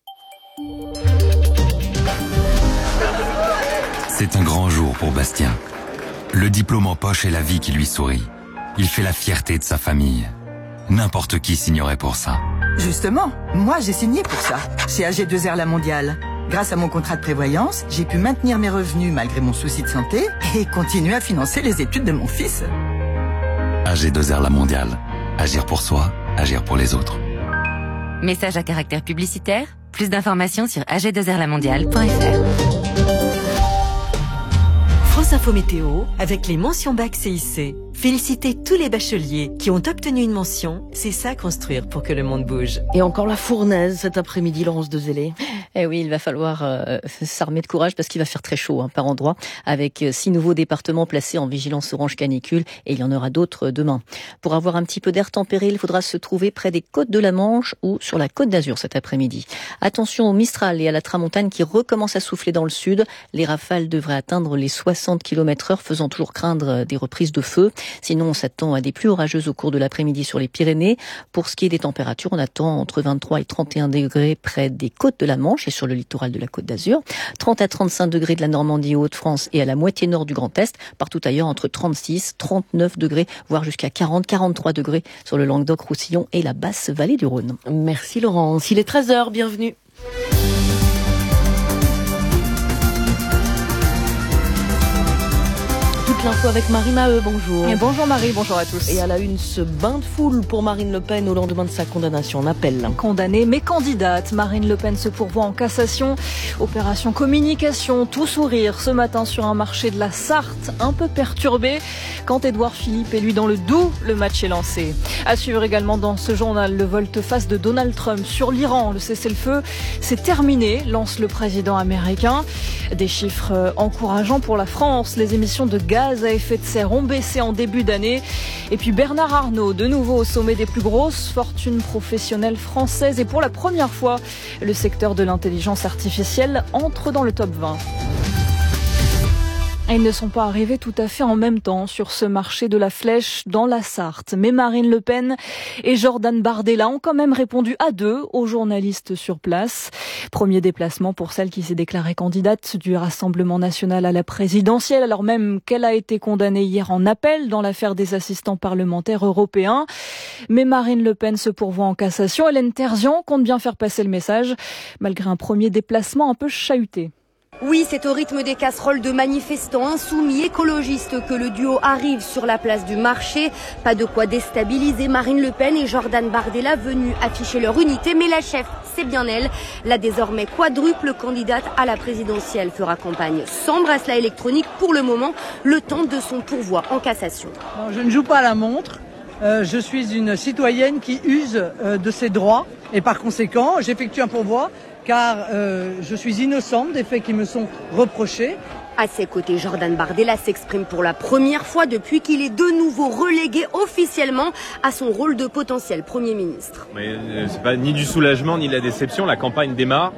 C'est un grand jour pour Bastien. Le diplôme en poche et la vie qui lui sourit. Il fait la fierté de sa famille. N'importe qui signerait pour ça. Justement, moi j'ai signé pour ça, chez AG2R La Mondiale. Grâce à mon contrat de prévoyance, j'ai pu maintenir mes revenus malgré mon souci de santé et continuer à financer les études de mon fils. AG2R La Mondiale. Agir pour soi, agir pour les autres. Message à caractère publicitaire. Plus d'informations sur ag2rlamondiale.fr. France Info Météo, avec les mentions bac CIC. Félicitez tous les bacheliers qui ont obtenu une mention. C'est ça, construire pour que le monde bouge. Et encore la fournaise cet après-midi, Laurence de Zélé. Eh oui, il va falloir s'armer de courage parce qu'il va faire très chaud par endroits, avec 6 nouveaux départements placés en vigilance orange canicule, et il y en aura d'autres demain. Pour avoir un petit peu d'air tempéré, il faudra se trouver près des côtes de la Manche ou sur la Côte d'Azur cet après-midi. Attention au Mistral et à la tramontane qui recommence à souffler dans le sud. Les rafales devraient atteindre les 60 km/h, faisant toujours craindre des reprises de feu. Sinon, on s'attend à des pluies orageuses au cours de l'après-midi sur les Pyrénées. Pour ce qui est des températures, on attend entre 23 et 31 degrés près des côtes de la Manche et sur le littoral de la Côte d'Azur. 30 à 35 degrés de la Normandie aux Hauts-de-France et à la moitié nord du Grand Est. Partout ailleurs, entre 36, 39 degrés, voire jusqu'à 40, 43 degrés sur le Languedoc-Roussillon et la basse vallée du Rhône. Merci Laurence. Il est 13h, bienvenue. L'info avec Marie Maheu, bonjour. Et bonjour Marie, bonjour à tous. Et à la une, ce bain de foule pour Marine Le Pen au lendemain de sa condamnation. On appelle. Condamnée mais candidate, Marine Le Pen se pourvoit en cassation. Opération communication, tout sourire ce matin sur un marché de la Sarthe, un peu perturbé. Quand Édouard Philippe est lui dans le Doubs, le match est lancé. À suivre également dans ce journal, le volte-face de Donald Trump sur l'Iran. Le cessez-le-feu, c'est terminé, lance le président américain. Des chiffres encourageants pour la France. Les émissions de gaz à effet de serre ont baissé en début d'année. Et puis Bernard Arnault, de nouveau au sommet des plus grosses fortunes professionnelles françaises. Et pour la première fois, le secteur de l'intelligence artificielle entre dans le top 20. Ils ne sont pas arrivés tout à fait en même temps sur ce marché de la Flèche dans la Sarthe. Mais Marine Le Pen et Jordan Bardella ont quand même répondu à deux aux journalistes sur place. Premier déplacement pour celle qui s'est déclarée candidate du Rassemblement national à la présidentielle, alors même qu'elle a été condamnée hier en appel dans l'affaire des assistants parlementaires européens. Mais Marine Le Pen se pourvoit en cassation. Hélène Terzian compte bien faire passer le message, malgré un premier déplacement un peu chahuté. Oui, c'est au rythme des casseroles de manifestants insoumis écologistes que le duo arrive sur la place du marché. Pas de quoi déstabiliser Marine Le Pen et Jordan Bardella venus afficher leur unité. Mais la chef, c'est bien elle. La désormais quadruple candidate à la présidentielle fera campagne sans bracelet électronique pour le moment, le temps de son pourvoi en cassation. Non, je ne joue pas à la montre. Je suis une citoyenne qui use de ses droits et par conséquent, j'effectue un pourvoi. Car je suis innocente des faits qui me sont reprochés. À ses côtés, Jordan Bardella s'exprime pour la première fois depuis qu'il est de nouveau relégué officiellement à son rôle de potentiel Premier ministre. Mais c'est pas ni du soulagement ni de la déception, la campagne démarre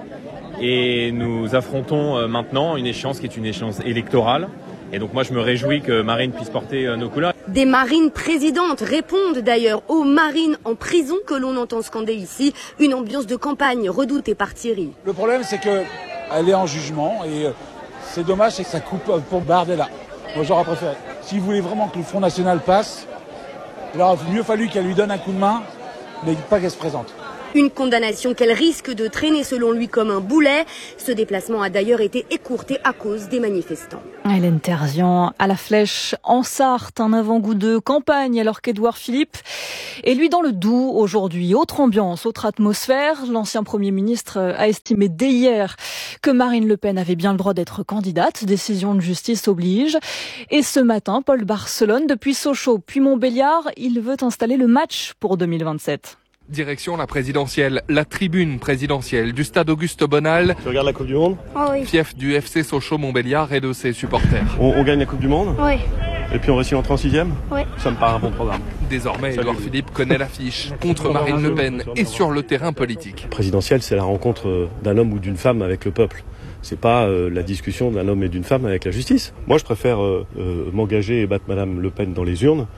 et nous affrontons maintenant une échéance qui est une échéance électorale. Et donc moi je me réjouis que Marine puisse porter nos couleurs. Des marines présidentes répondent d'ailleurs aux marines en prison que l'on entend scander ici. Une ambiance de campagne redoutée par Thierry. Le problème c'est qu'elle est en jugement et c'est dommage, c'est que ça coupe pour Bardella. Moi j'aurais préféré. S'il voulait vraiment que le Front National passe, il aurait mieux fallu qu'elle lui donne un coup de main, mais pas qu'elle se présente. Une condamnation qu'elle risque de traîner selon lui comme un boulet. Ce déplacement a d'ailleurs été écourté à cause des manifestants. Hélène Terzian à la Flèche en Sarthe, un avant-goût de campagne alors qu'Édouard Philippe est lui dans le Doubs aujourd'hui. Autre ambiance, autre atmosphère. L'ancien Premier ministre a estimé dès hier que Marine Le Pen avait bien le droit d'être candidate. Décision de justice oblige. Et ce matin, Paul Barcelone, depuis Sochaux puis Montbéliard, il veut installer le match pour 2027. Direction la présidentielle, la tribune présidentielle du stade Auguste Bonal. Tu regardes la Coupe du Monde ? Oh oui. Fief du FC Sochaux-Montbéliard et de ses supporters. On gagne la Coupe du Monde ? Oui. Et puis on réussit l'entrée en 6e ? Oui. Ça me paraît un bon programme. Désormais, Édouard Philippe connaît l'affiche contre Marine Le Pen et sur le terrain politique. La présidentielle, c'est la rencontre d'un homme ou d'une femme avec le peuple. C'est pas la discussion d'un homme et d'une femme avec la justice. Moi, je préfère m'engager et battre Madame Le Pen dans les urnes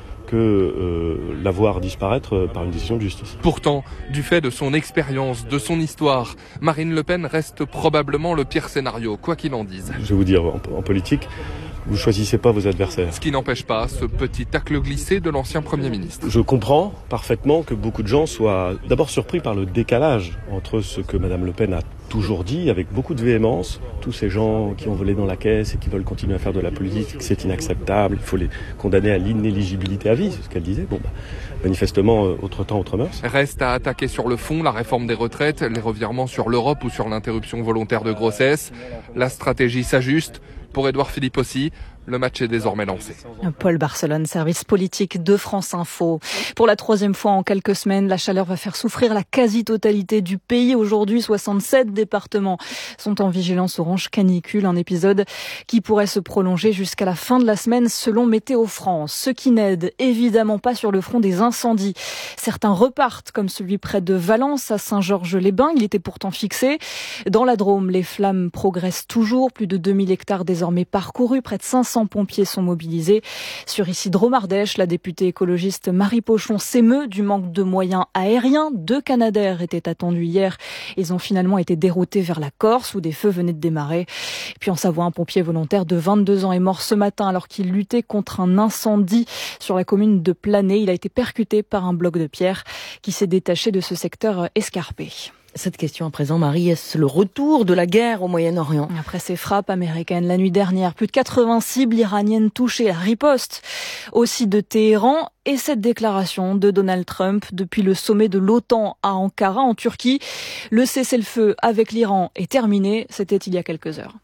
que la voir disparaître par une décision de justice. Pourtant, du fait de son expérience, de son histoire, Marine Le Pen reste probablement le pire scénario, quoi qu'il en dise. Je vais vous dire, en politique, vous choisissez pas vos adversaires. Ce qui n'empêche pas ce petit tacle glissé de l'ancien Premier ministre. Je comprends parfaitement que beaucoup de gens soient d'abord surpris par le décalage entre ce que Madame Le Pen a toujours dit avec beaucoup de véhémence, tous ces gens qui ont volé dans la caisse et qui veulent continuer à faire de la politique, c'est inacceptable, il faut les condamner à l'inéligibilité à vie, c'est ce qu'elle disait. Bon, manifestement, autre temps, autre mœurs. Reste à attaquer sur le fond la réforme des retraites, les revirements sur l'Europe ou sur l'interruption volontaire de grossesse. La stratégie s'ajuste. Pour Édouard Philippe aussi, le match est désormais lancé. Paul Barcelone, service politique de France Info. Pour la troisième fois en quelques semaines, la chaleur va faire souffrir la quasi-totalité du pays. Aujourd'hui, 67 départements sont en vigilance orange canicule, un épisode qui pourrait se prolonger jusqu'à la fin de la semaine selon Météo France. Ce qui n'aide évidemment pas sur le front des incendies. Certains repartent, comme celui près de Valence, à Saint-Georges-les-Bains. Il était pourtant fixé. Dans la Drôme, les flammes progressent toujours. Plus de 2000 hectares désormais parcourus. Près de 500 pompiers sont mobilisés. Sur ici Drôme-Ardèche, la députée écologiste Marie Pochon s'émeut du manque de moyens aériens. 2 Canadair étaient attendus hier. Ils ont finalement été déroutés vers la Corse où des feux venaient de démarrer. Et puis en Savoie, un pompier volontaire de 22 ans est mort ce matin alors qu'il luttait contre un incendie sur la commune de Planay. Il a été percuté par un bloc de pierre qui s'est détaché de ce secteur escarpé. Cette question à présent, Marie, est-ce le retour de la guerre au Moyen-Orient ? Après ces frappes américaines la nuit dernière, plus de 80 cibles iraniennes touchées, la riposte aussi de Téhéran et cette déclaration de Donald Trump depuis le sommet de l'OTAN à Ankara en Turquie. Le cessez-le-feu avec l'Iran est terminé, c'était il y a quelques heures.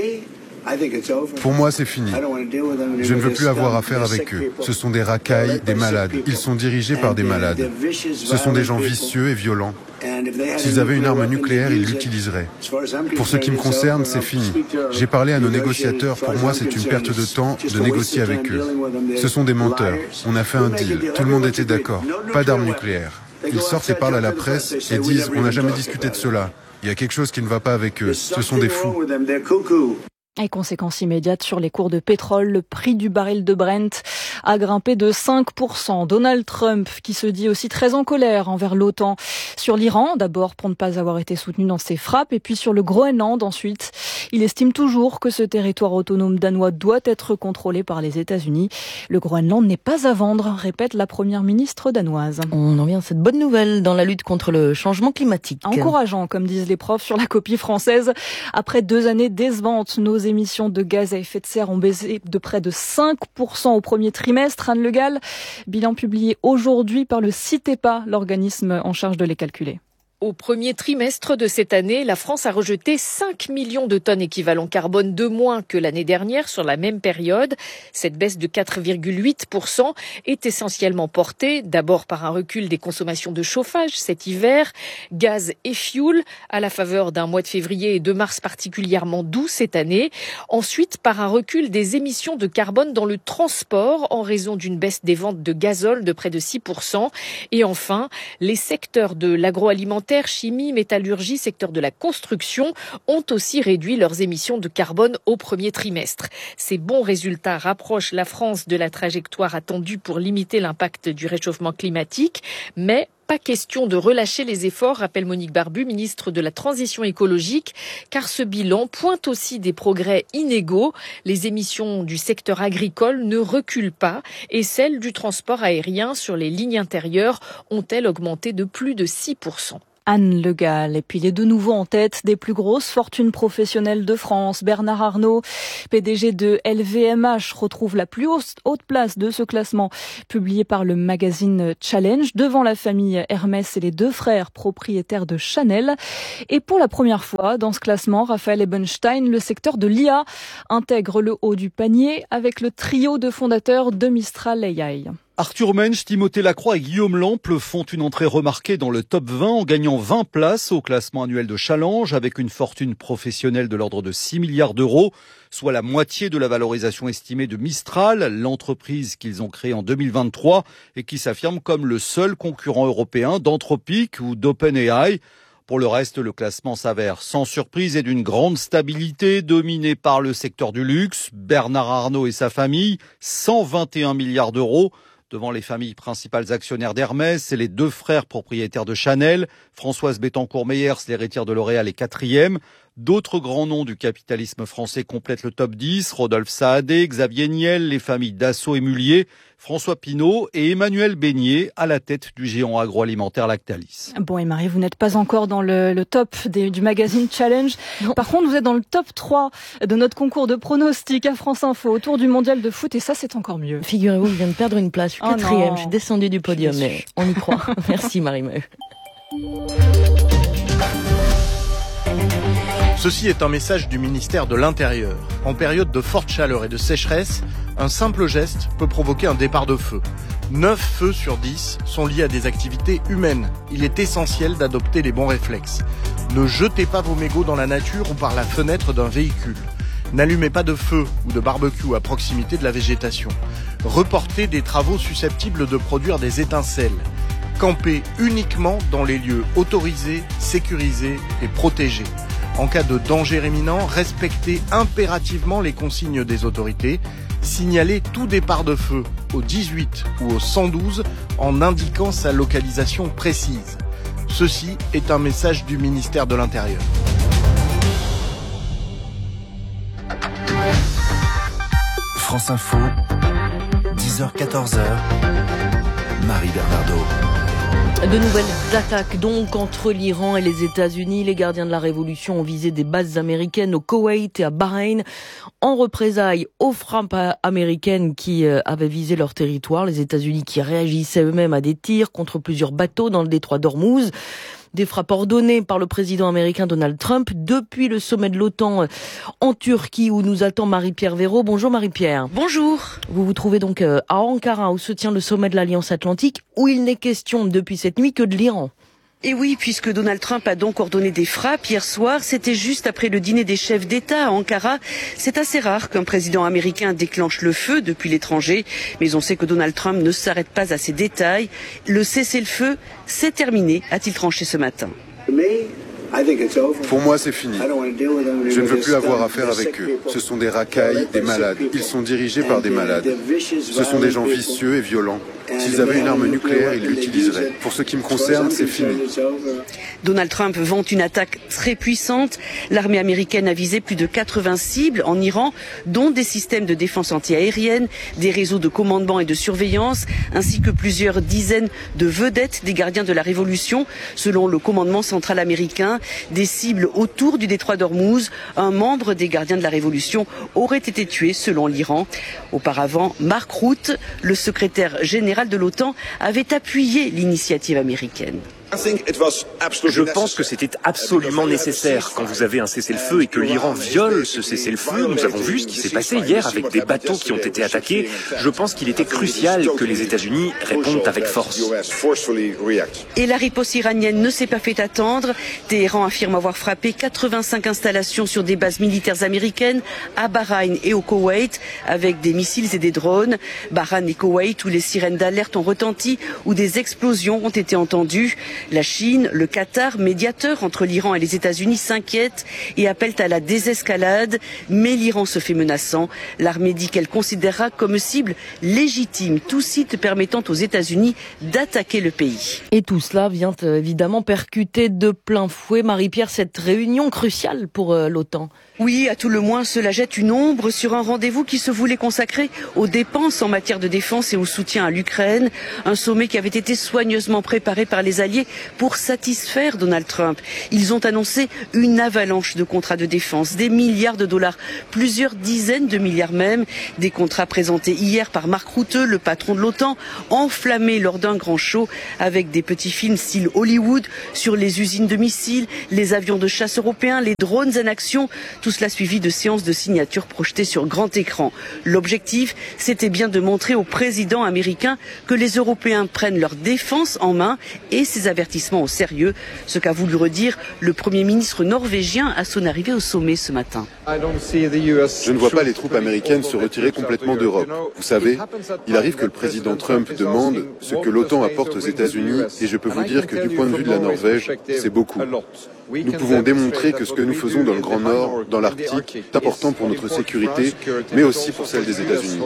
Pour moi, c'est fini. Je ne veux plus avoir affaire avec eux. Ce sont des racailles, des malades. Ils sont dirigés par des malades. Ce sont des gens vicieux et violents. S'ils avaient une arme nucléaire, ils l'utiliseraient. Pour ce qui me concerne, c'est fini. J'ai parlé à nos négociateurs. Pour moi, c'est une perte de temps de négocier avec eux. Ce sont des menteurs. On a fait un deal. Tout le monde était d'accord. Pas d'armes nucléaires. Ils sortent et parlent à la presse et disent « On n'a jamais discuté de cela. Il y a quelque chose qui ne va pas avec eux. Ce sont des fous. » Et conséquence immédiate sur les cours de pétrole, le prix du baril de Brent a grimpé de 5%. Donald Trump, qui se dit aussi très en colère envers l'OTAN, sur l'Iran, d'abord pour ne pas avoir été soutenu dans ses frappes, et puis sur le Groenland ensuite. Il estime toujours que ce territoire autonome danois doit être contrôlé par les États-Unis. Le Groenland n'est pas à vendre, répète la première ministre danoise. On en vient à cette bonne nouvelle dans la lutte contre le changement climatique. Encourageant, comme disent les profs, sur la copie française. Après 2 années décevantes, nos émissions de gaz à effet de serre ont baissé de près de 5% au premier trimestre. Anne Le Gall, bilan publié aujourd'hui par le CITEPA, l'organisme en charge de les calculer. Au premier trimestre de cette année, la France a rejeté 5 millions de tonnes équivalent carbone de moins que l'année dernière sur la même période. Cette baisse de 4,8% est essentiellement portée d'abord par un recul des consommations de chauffage cet hiver, gaz et fioul, à la faveur d'un mois de février et de mars particulièrement doux cette année. Ensuite, par un recul des émissions de carbone dans le transport en raison d'une baisse des ventes de gazole de près de 6%. Et enfin, les secteurs de l'agroalimentaire, chimie, métallurgie, secteur de la construction ont aussi réduit leurs émissions de carbone au premier trimestre. Ces bons résultats rapprochent la France de la trajectoire attendue pour limiter l'impact du réchauffement climatique, mais pas question de relâcher les efforts, rappelle Monique Barbu, ministre de la Transition écologique, car ce bilan pointe aussi des progrès inégaux. Les émissions du secteur agricole ne reculent pas et celles du transport aérien sur les lignes intérieures ont-elles augmenté de plus de 6%. Anne Le Gall. Et puis il est de nouveau en tête des plus grosses fortunes professionnelles de France. Bernard Arnault, PDG de LVMH, retrouve la plus haute place de ce classement publié par le magazine Challenge, devant la famille Hermès et les 2 frères propriétaires de Chanel. Et pour la première fois dans ce classement, Raphaël Ebenstein, le secteur de l'IA, intègre le haut du panier avec le trio de fondateurs de Mistral AI. Arthur Mensch, Timothée Lacroix et Guillaume Lample font une entrée remarquée dans le top 20 en gagnant 20 places au classement annuel de Challenge avec une fortune professionnelle de l'ordre de 6 milliards d'euros, soit la moitié de la valorisation estimée de Mistral, l'entreprise qu'ils ont créée en 2023 et qui s'affirme comme le seul concurrent européen d'Anthropic ou d'OpenAI. Pour le reste, le classement s'avère sans surprise et d'une grande stabilité, dominé par le secteur du luxe. Bernard Arnault et sa famille, 121 milliards d'euros. Devant les familles principales actionnaires d'Hermès et les 2 frères propriétaires de Chanel, Françoise Bettencourt-Meyers, l'héritière de L'Oréal, est 4e. D'autres grands noms du capitalisme français complètent le top 10, Rodolphe Saadé, Xavier Niel, les familles Dassault et Mullier, François Pinault et Emmanuel Beignet à la tête du géant agroalimentaire Lactalis. Bon, et Marie, vous n'êtes pas encore dans le top du magazine Challenge. Non. Par contre, vous êtes dans le top 3 de notre concours de pronostics à France Info autour du mondial de foot et ça, c'est encore mieux. Figurez-vous, je viens de perdre une place. Je suis 4e, je suis descendue du podium, mais on y croit. Merci Marie-Maë. Ceci est un message du ministère de l'Intérieur. En période de forte chaleur et de sécheresse, un simple geste peut provoquer un départ de feu. 9 feux sur 10 sont liés à des activités humaines. Il est essentiel d'adopter les bons réflexes. Ne jetez pas vos mégots dans la nature ou par la fenêtre d'un véhicule. N'allumez pas de feu ou de barbecue à proximité de la végétation. Reportez des travaux susceptibles de produire des étincelles. Campez uniquement dans les lieux autorisés, sécurisés et protégés. En cas de danger imminent, respectez impérativement les consignes des autorités. Signalez tout départ de feu au 18 ou au 112 en indiquant sa localisation précise. Ceci est un message du ministère de l'Intérieur. France Info, 10h-14h, Marie Bernardo. De nouvelles attaques donc entre l'Iran et les États-Unis. Les gardiens de la révolution ont visé des bases américaines au Koweït et à Bahreïn en représailles aux frappes américaines qui avaient visé leur territoire. Les États-Unis qui réagissaient eux-mêmes à des tirs contre plusieurs bateaux dans le détroit d'Ormuz. Des frappes ordonnées par le président américain Donald Trump depuis le sommet de l'OTAN en Turquie où nous attend Marie-Pierre Véraud. Bonjour Marie-Pierre. Bonjour. Vous vous trouvez donc à Ankara où se tient le sommet de l'Alliance Atlantique où il n'est question depuis cette nuit que de l'Iran. Et oui, puisque Donald Trump a donc ordonné des frappes hier soir, c'était juste après le dîner des chefs d'État à Ankara. C'est assez rare qu'un président américain déclenche le feu depuis l'étranger, mais on sait que Donald Trump ne s'arrête pas à ces détails. Le cessez-le-feu, c'est terminé, a-t-il tranché ce matin. Pour moi, c'est fini. Je ne veux plus avoir affaire avec eux. Ce sont des racailles, des malades. Ils sont dirigés par des malades. Ce sont des gens vicieux et violents. S'ils avaient une arme nucléaire, ils l'utiliseraient. Pour ce qui me concerne, c'est fini. Donald Trump vante une attaque très puissante. L'armée américaine a visé plus de 80 cibles en Iran, dont des systèmes de défense antiaérienne, des réseaux de commandement et de surveillance, ainsi que plusieurs dizaines de vedettes des gardiens de la Révolution. Selon le commandement central américain, des cibles autour du détroit d'Ormuz, un membre des gardiens de la Révolution aurait été tué selon l'Iran. Auparavant, Mark Rutte, le secrétaire général de l'OTAN, avait appuyé l'initiative américaine. Je pense que c'était absolument nécessaire. Quand vous avez un cessez-le-feu et que l'Iran viole ce cessez-le-feu, nous avons vu ce qui s'est passé hier avec des bateaux qui ont été attaqués. Je pense qu'il était crucial que les États-Unis répondent avec force. Et la riposte iranienne ne s'est pas fait attendre. Téhéran affirme avoir frappé 85 installations sur des bases militaires américaines à Bahreïn et au Koweït avec des missiles et des drones. Bahreïn et Koweït où les sirènes d'alerte ont retenti, où des explosions ont été entendues. La Chine, le Qatar, médiateur entre l'Iran et les États-Unis, s'inquiètent et appellent à la désescalade. Mais l'Iran se fait menaçant. L'armée dit qu'elle considérera comme cible légitime tout site permettant aux États-Unis d'attaquer le pays. Et tout cela vient évidemment percuter de plein fouet, Marie-Pierre, cette réunion cruciale pour l'OTAN. Oui, à tout le moins, cela jette une ombre sur un rendez-vous qui se voulait consacrer aux dépenses en matière de défense et au soutien à l'Ukraine. Un sommet qui avait été soigneusement préparé par les alliés pour satisfaire Donald Trump. Ils ont annoncé une avalanche de contrats de défense, des milliards de dollars, plusieurs dizaines de milliards même. Des contrats présentés hier par Mark Rutte, le patron de l'OTAN, enflammés lors d'un grand show avec des petits films style Hollywood sur les usines de missiles, les avions de chasse européens, les drones en action. Tout cela suivi de séances de signature projetées sur grand écran. L'objectif, c'était bien de montrer au président américain que les Européens prennent leur défense en main et ses avertissements au sérieux, ce qu'a voulu redire le Premier ministre norvégien à son arrivée au sommet ce matin. Je ne vois pas les troupes américaines se retirer complètement d'Europe. Vous savez, il arrive que le président Trump demande ce que l'OTAN apporte aux États-Unis et je peux vous dire que du point de vue de la Norvège, c'est beaucoup. Nous pouvons démontrer que ce que nous faisons dans le Grand Nord, dans l'Arctique, est important pour notre sécurité, mais aussi pour celle des États-Unis.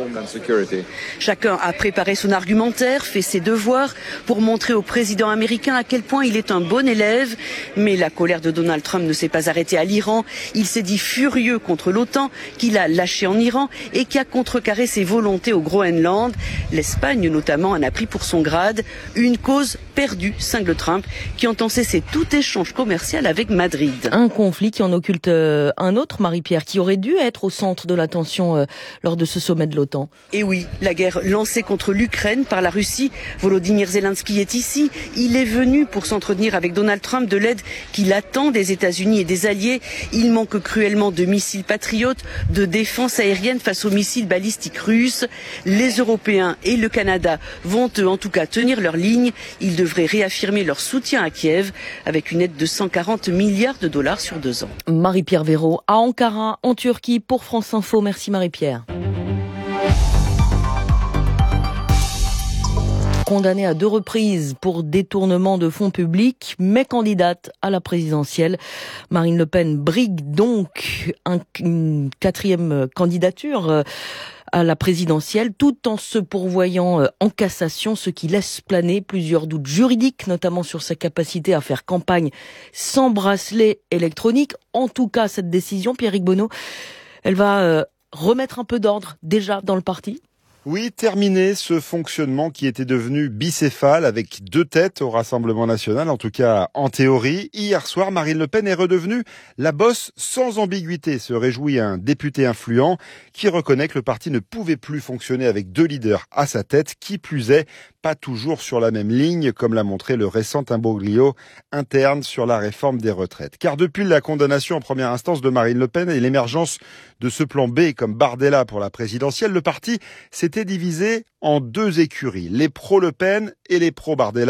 Chacun a préparé son argumentaire, fait ses devoirs pour montrer au président américain à quel point il est un bon élève. Mais la colère de Donald Trump ne s'est pas arrêtée à l'Iran. Il s'est dit furieux contre l'OTAN, qu'il a lâché en Iran et qui a contrecarré ses volontés au Groenland. L'Espagne notamment en a pris pour son grade. Une cause perdue, cingle Trump, qui entend cesser tout échange commercial avec Madrid. Un conflit qui en occulte un autre, Marie-Pierre, qui aurait dû être au centre de l'attention lors de ce sommet de l'OTAN. Et oui, la guerre lancée contre l'Ukraine par la Russie. Volodymyr Zelensky est ici. Il est venu pour s'entretenir avec Donald Trump de l'aide qu'il attend des États-Unis et des alliés. Il manque cruellement de missiles patriotes, de défense aérienne face aux missiles balistiques russes. Les Européens et le Canada vont eux en tout cas tenir leur ligne. Ils devraient réaffirmer leur soutien à Kiev avec une aide de 140 milliards de dollars sur 2 ans. Marie-Pierre Véraud à Ankara, en Turquie, pour France Info. Merci Marie-Pierre. Condamnée à 2 reprises pour détournement de fonds publics, mais candidate à la présidentielle. Marine Le Pen brigue donc une 4e candidature à la présidentielle, tout en se pourvoyant en cassation, ce qui laisse planer plusieurs doutes juridiques, notamment sur sa capacité à faire campagne sans bracelet électronique. En tout cas, cette décision, Pierrick Bonneau, elle va remettre un peu d'ordre déjà dans le parti. Oui, terminer ce fonctionnement qui était devenu bicéphale avec 2 têtes au Rassemblement national, en tout cas en théorie. Hier soir, Marine Le Pen est redevenue la bosse sans ambiguïté, se réjouit un député influent qui reconnaît que le parti ne pouvait plus fonctionner avec 2 leaders à sa tête, qui plus est, pas toujours sur la même ligne, comme l'a montré le récent imbroglio interne sur la réforme des retraites. Car depuis la condamnation en première instance de Marine Le Pen et l'émergence de ce plan B comme Bardella pour la présidentielle, le parti s'était divisé en 2 écuries, les pro-Le Pen et les pro-Bardella,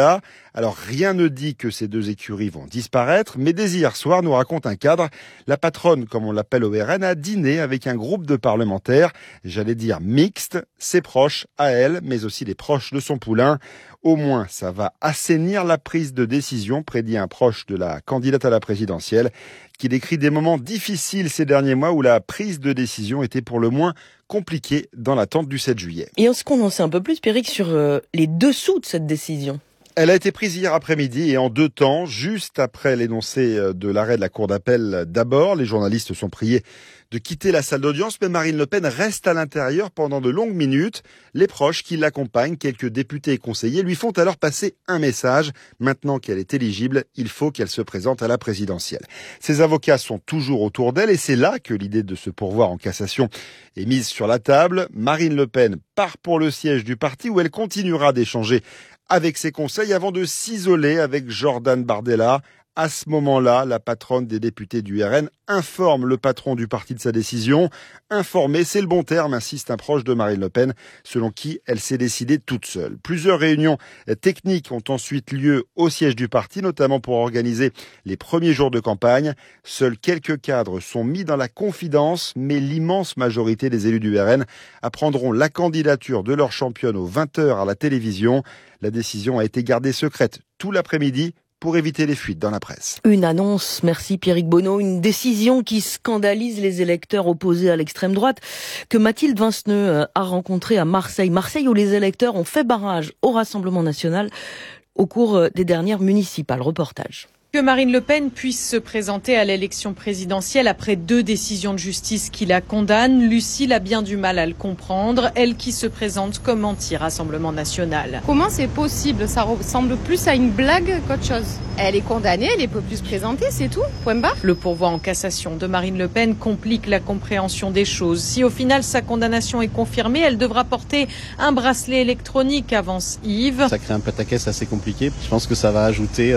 Alors rien ne dit que ces deux écuries vont disparaître, mais dès hier soir, nous raconte un cadre. La patronne, comme on l'appelle au RN, a dîné avec un groupe de parlementaires, j'allais dire mixte, ses proches à elle, mais aussi les proches de son poulain. Au moins, ça va assainir la prise de décision, prédit un proche de la candidate à la présidentielle, qui décrit des moments difficiles ces derniers mois où la prise de décision était pour le moins compliquée dans l'attente du 7 juillet. Et est-ce qu'on en sait un peu plus, Pierrick, sur les dessous de cette décision ? Elle a été prise hier après-midi et en deux temps, juste après l'énoncé de l'arrêt de la Cour d'appel d'abord. Les journalistes sont priés de quitter la salle d'audience, mais Marine Le Pen reste à l'intérieur pendant de longues minutes. Les proches qui l'accompagnent, quelques députés et conseillers, lui font alors passer un message. Maintenant qu'elle est éligible, il faut qu'elle se présente à la présidentielle. Ses avocats sont toujours autour d'elle et c'est là que l'idée de se pourvoir en cassation est mise sur la table. Marine Le Pen part pour le siège du parti où elle continuera d'échanger avec ses conseils avant de s'isoler avec Jordan Bardella. À ce moment-là, la patronne des députés du RN informe le patron du parti de sa décision. Informer, c'est le bon terme, insiste un proche de Marine Le Pen, selon qui elle s'est décidée toute seule. Plusieurs réunions techniques ont ensuite lieu au siège du parti, notamment pour organiser les premiers jours de campagne. Seuls quelques cadres sont mis dans la confidence, mais l'immense majorité des élus du RN apprendront la candidature de leur championne aux 20h à la télévision. La décision a été gardée secrète tout l'après-midi pour éviter les fuites dans la presse. Une annonce, merci Pierrick Bonneau, une décision qui scandalise les électeurs opposés à l'extrême droite que Mathilde Vinceneux a rencontré à Marseille. Marseille où les électeurs ont fait barrage au Rassemblement national au cours des dernières municipales. Reportage. Que Marine Le Pen puisse se présenter à l'élection présidentielle après 2 décisions de justice qui la condamnent, Lucille a bien du mal à le comprendre, elle qui se présente comme anti-Rassemblement national. Comment c'est possible ? Ça ressemble plus à une blague qu'autre chose. Elle est condamnée, elle ne peut plus se présenter, c'est tout, point barre. Le pourvoi en cassation de Marine Le Pen complique la compréhension des choses. Si au final sa condamnation est confirmée, elle devra porter un bracelet électronique, avance Yves. Ça crée un pataquès assez compliqué. Je pense que ça va ajouter...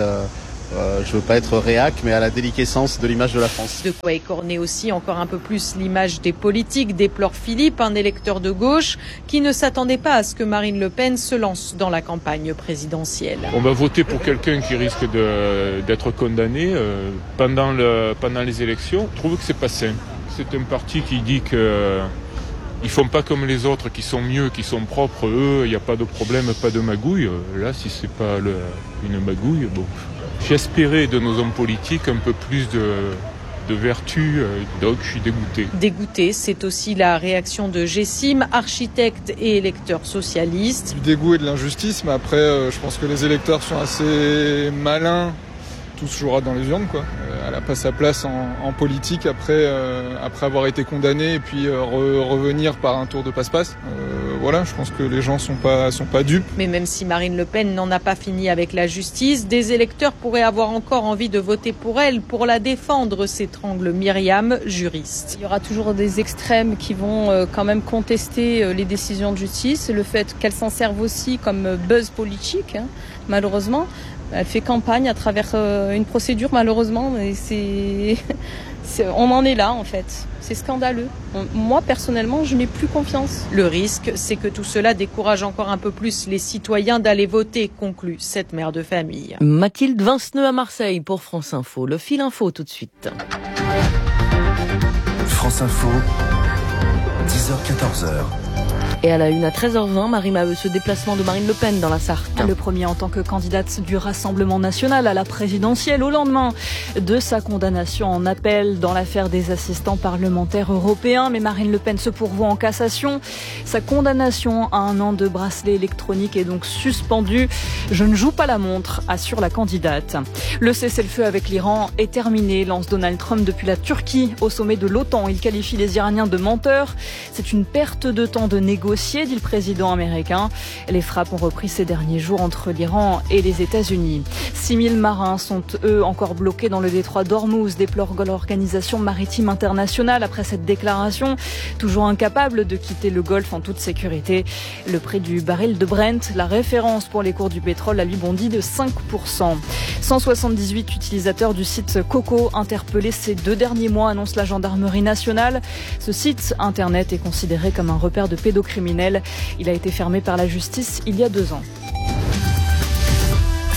je veux pas être réac, mais à la déliquescence de l'image de la France. De quoi écorner aussi encore un peu plus l'image des politiques, déplore Philippe, un électeur de gauche qui ne s'attendait pas à ce que Marine Le Pen se lance dans la campagne présidentielle. On va voter pour quelqu'un qui risque d'être condamné pendant les élections. Je trouve que c'est pas sain. C'est un parti qui dit que ils font pas comme les autres, qui sont mieux, qui sont propres. Eux, il n'y a pas de problème, pas de magouille. Là, si c'est pas une magouille, bon. J'espérais de nos hommes politiques un peu plus de vertu, donc je suis dégoûté. Dégoûté, c'est aussi la réaction de Gessim, architecte et électeur socialiste. Du dégoût et de l'injustice, mais après, je pense que les électeurs sont assez malins. Tout se jouera dans les urnes, quoi. Elle n'a pas sa place en politique après avoir été condamnée et puis revenir par un tour de passe-passe. Voilà, je pense que les gens sont pas dupes. Mais même si Marine Le Pen n'en a pas fini avec la justice, des électeurs pourraient avoir encore envie de voter pour elle, pour la défendre, s'étrangle Myriam, juriste. Il y aura toujours des extrêmes qui vont quand même contester les décisions de justice, le fait qu'elles s'en servent aussi comme buzz politique, malheureusement. Elle fait campagne à travers une procédure, malheureusement, mais on en est là, en fait. C'est scandaleux. Moi, personnellement, je n'ai plus confiance. Le risque, c'est que tout cela décourage encore un peu plus les citoyens d'aller voter, conclut cette mère de famille. Mathilde Vinceneux à Marseille pour France Info. Le fil info tout de suite. France Info, 10h-14h. Et à la une à 13h20, Marie Maheu, ce déplacement de Marine Le Pen dans la Sarthe. Le premier en tant que candidate du Rassemblement national à la présidentielle au lendemain de sa condamnation en appel dans l'affaire des assistants parlementaires européens. Mais Marine Le Pen se pourvoit en cassation. Sa condamnation à 1 an de bracelet électronique est donc suspendue. Je ne joue pas la montre, assure la candidate. Le cessez-le-feu avec l'Iran est terminé, lance Donald Trump depuis la Turquie au sommet de l'OTAN. Il qualifie les Iraniens de menteurs. C'est une perte de temps de négocier, dit le président américain. Les frappes ont repris ces derniers jours entre l'Iran et les États-Unis. 6000 marins sont, eux, encore bloqués dans le détroit d'Ormuz, déplore l'Organisation maritime internationale après cette déclaration. Toujours incapable de quitter le Golfe en toute sécurité. Le prix du baril de Brent, la référence pour les cours du pétrole, a lui bondi de 5%. 178 utilisateurs du site Coco interpellés ces 2 derniers mois, annonce la gendarmerie nationale. Ce site internet est considéré comme un repère de pédocriminels. Il a été fermé par la justice il y a 2 ans.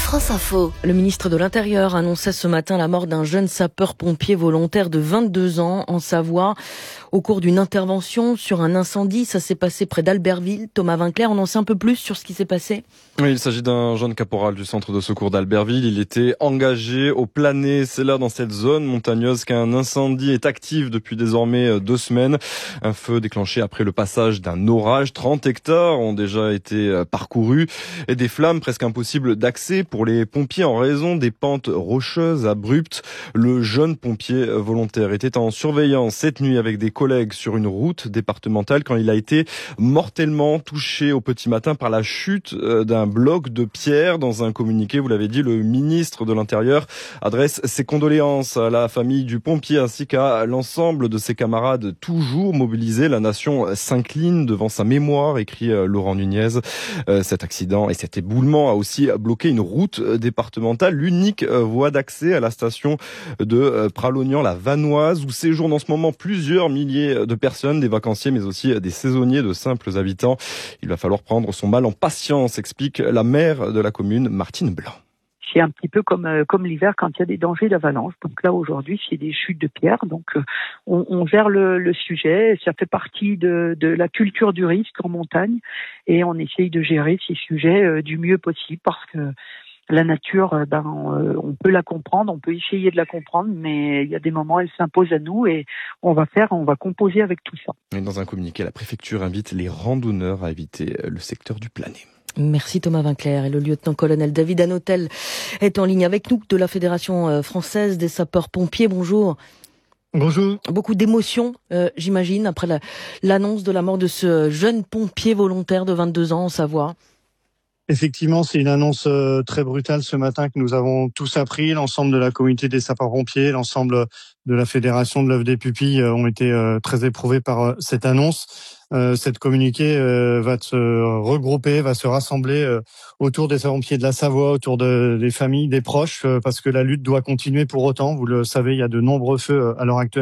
France Info. Le ministre de l'Intérieur annonçait ce matin la mort d'un jeune sapeur-pompier volontaire de 22 ans en Savoie au cours d'une intervention sur un incendie. Ça s'est passé près d'Albertville. Thomas Vinclair, on en sait un peu plus sur ce qui s'est passé? Oui, il s'agit d'un jeune caporal du centre de secours d'Albertville. Il était engagé au Planet. C'est là, dans cette zone montagneuse, qu'un incendie est actif depuis désormais 2 semaines. Un feu déclenché après le passage d'un orage. 30 hectares ont déjà été parcourus et des flammes presque impossibles d'accès pour les pompiers en raison des pentes rocheuses abruptes. Le jeune pompier volontaire était en surveillance cette nuit avec des collègues sur une route départementale quand il a été mortellement touché au petit matin par la chute d'un bloc de pierre. Dans un communiqué, vous l'avez dit, le ministre de l'Intérieur adresse ses condoléances à la famille du pompier ainsi qu'à l'ensemble de ses camarades toujours mobilisés. La nation s'incline devant sa mémoire, écrit Laurent Nunez. Cet accident et cet éboulement a aussi bloqué une route départementale, l'unique voie d'accès à la station de Pralognan-la-Vanoise, où séjournent en ce moment plusieurs milliers de personnes, des vacanciers mais aussi des saisonniers, de simples habitants. Il va falloir prendre son mal en patience, explique la maire de la commune, Martine Blanc. C'est un petit peu comme l'hiver quand il y a des dangers d'avalanche. Donc là, aujourd'hui, c'est des chutes de pierres. Donc, on gère le sujet. Ça fait partie de la culture du risque en montagne. Et on essaye de gérer ces sujets du mieux possible parce que la nature, on peut la comprendre, on peut essayer de la comprendre, mais il y a des moments, elle s'impose à nous et on va composer avec tout ça. Et dans un communiqué, la préfecture invite les randonneurs à éviter le secteur du Planet. Merci Thomas Vinclair. Et le lieutenant-colonel David Hanotel est en ligne avec nous de la Fédération française des sapeurs-pompiers. Bonjour. Bonjour. Beaucoup d'émotions, j'imagine, après l'annonce de la mort de ce jeune pompier volontaire de 22 ans en Savoie. Effectivement, c'est une annonce très brutale ce matin que nous avons tous appris. L'ensemble de la communauté des sapeurs-pompiers, l'ensemble de la fédération de l'œuvre des pupilles ont été très éprouvés par cette annonce. Cette communiqué va se regrouper, va se rassembler autour des sapeurs-pompiers de la Savoie, autour des familles, des proches, parce que la lutte doit continuer pour autant. Vous le savez, il y a de nombreux feux à l'heure actuelle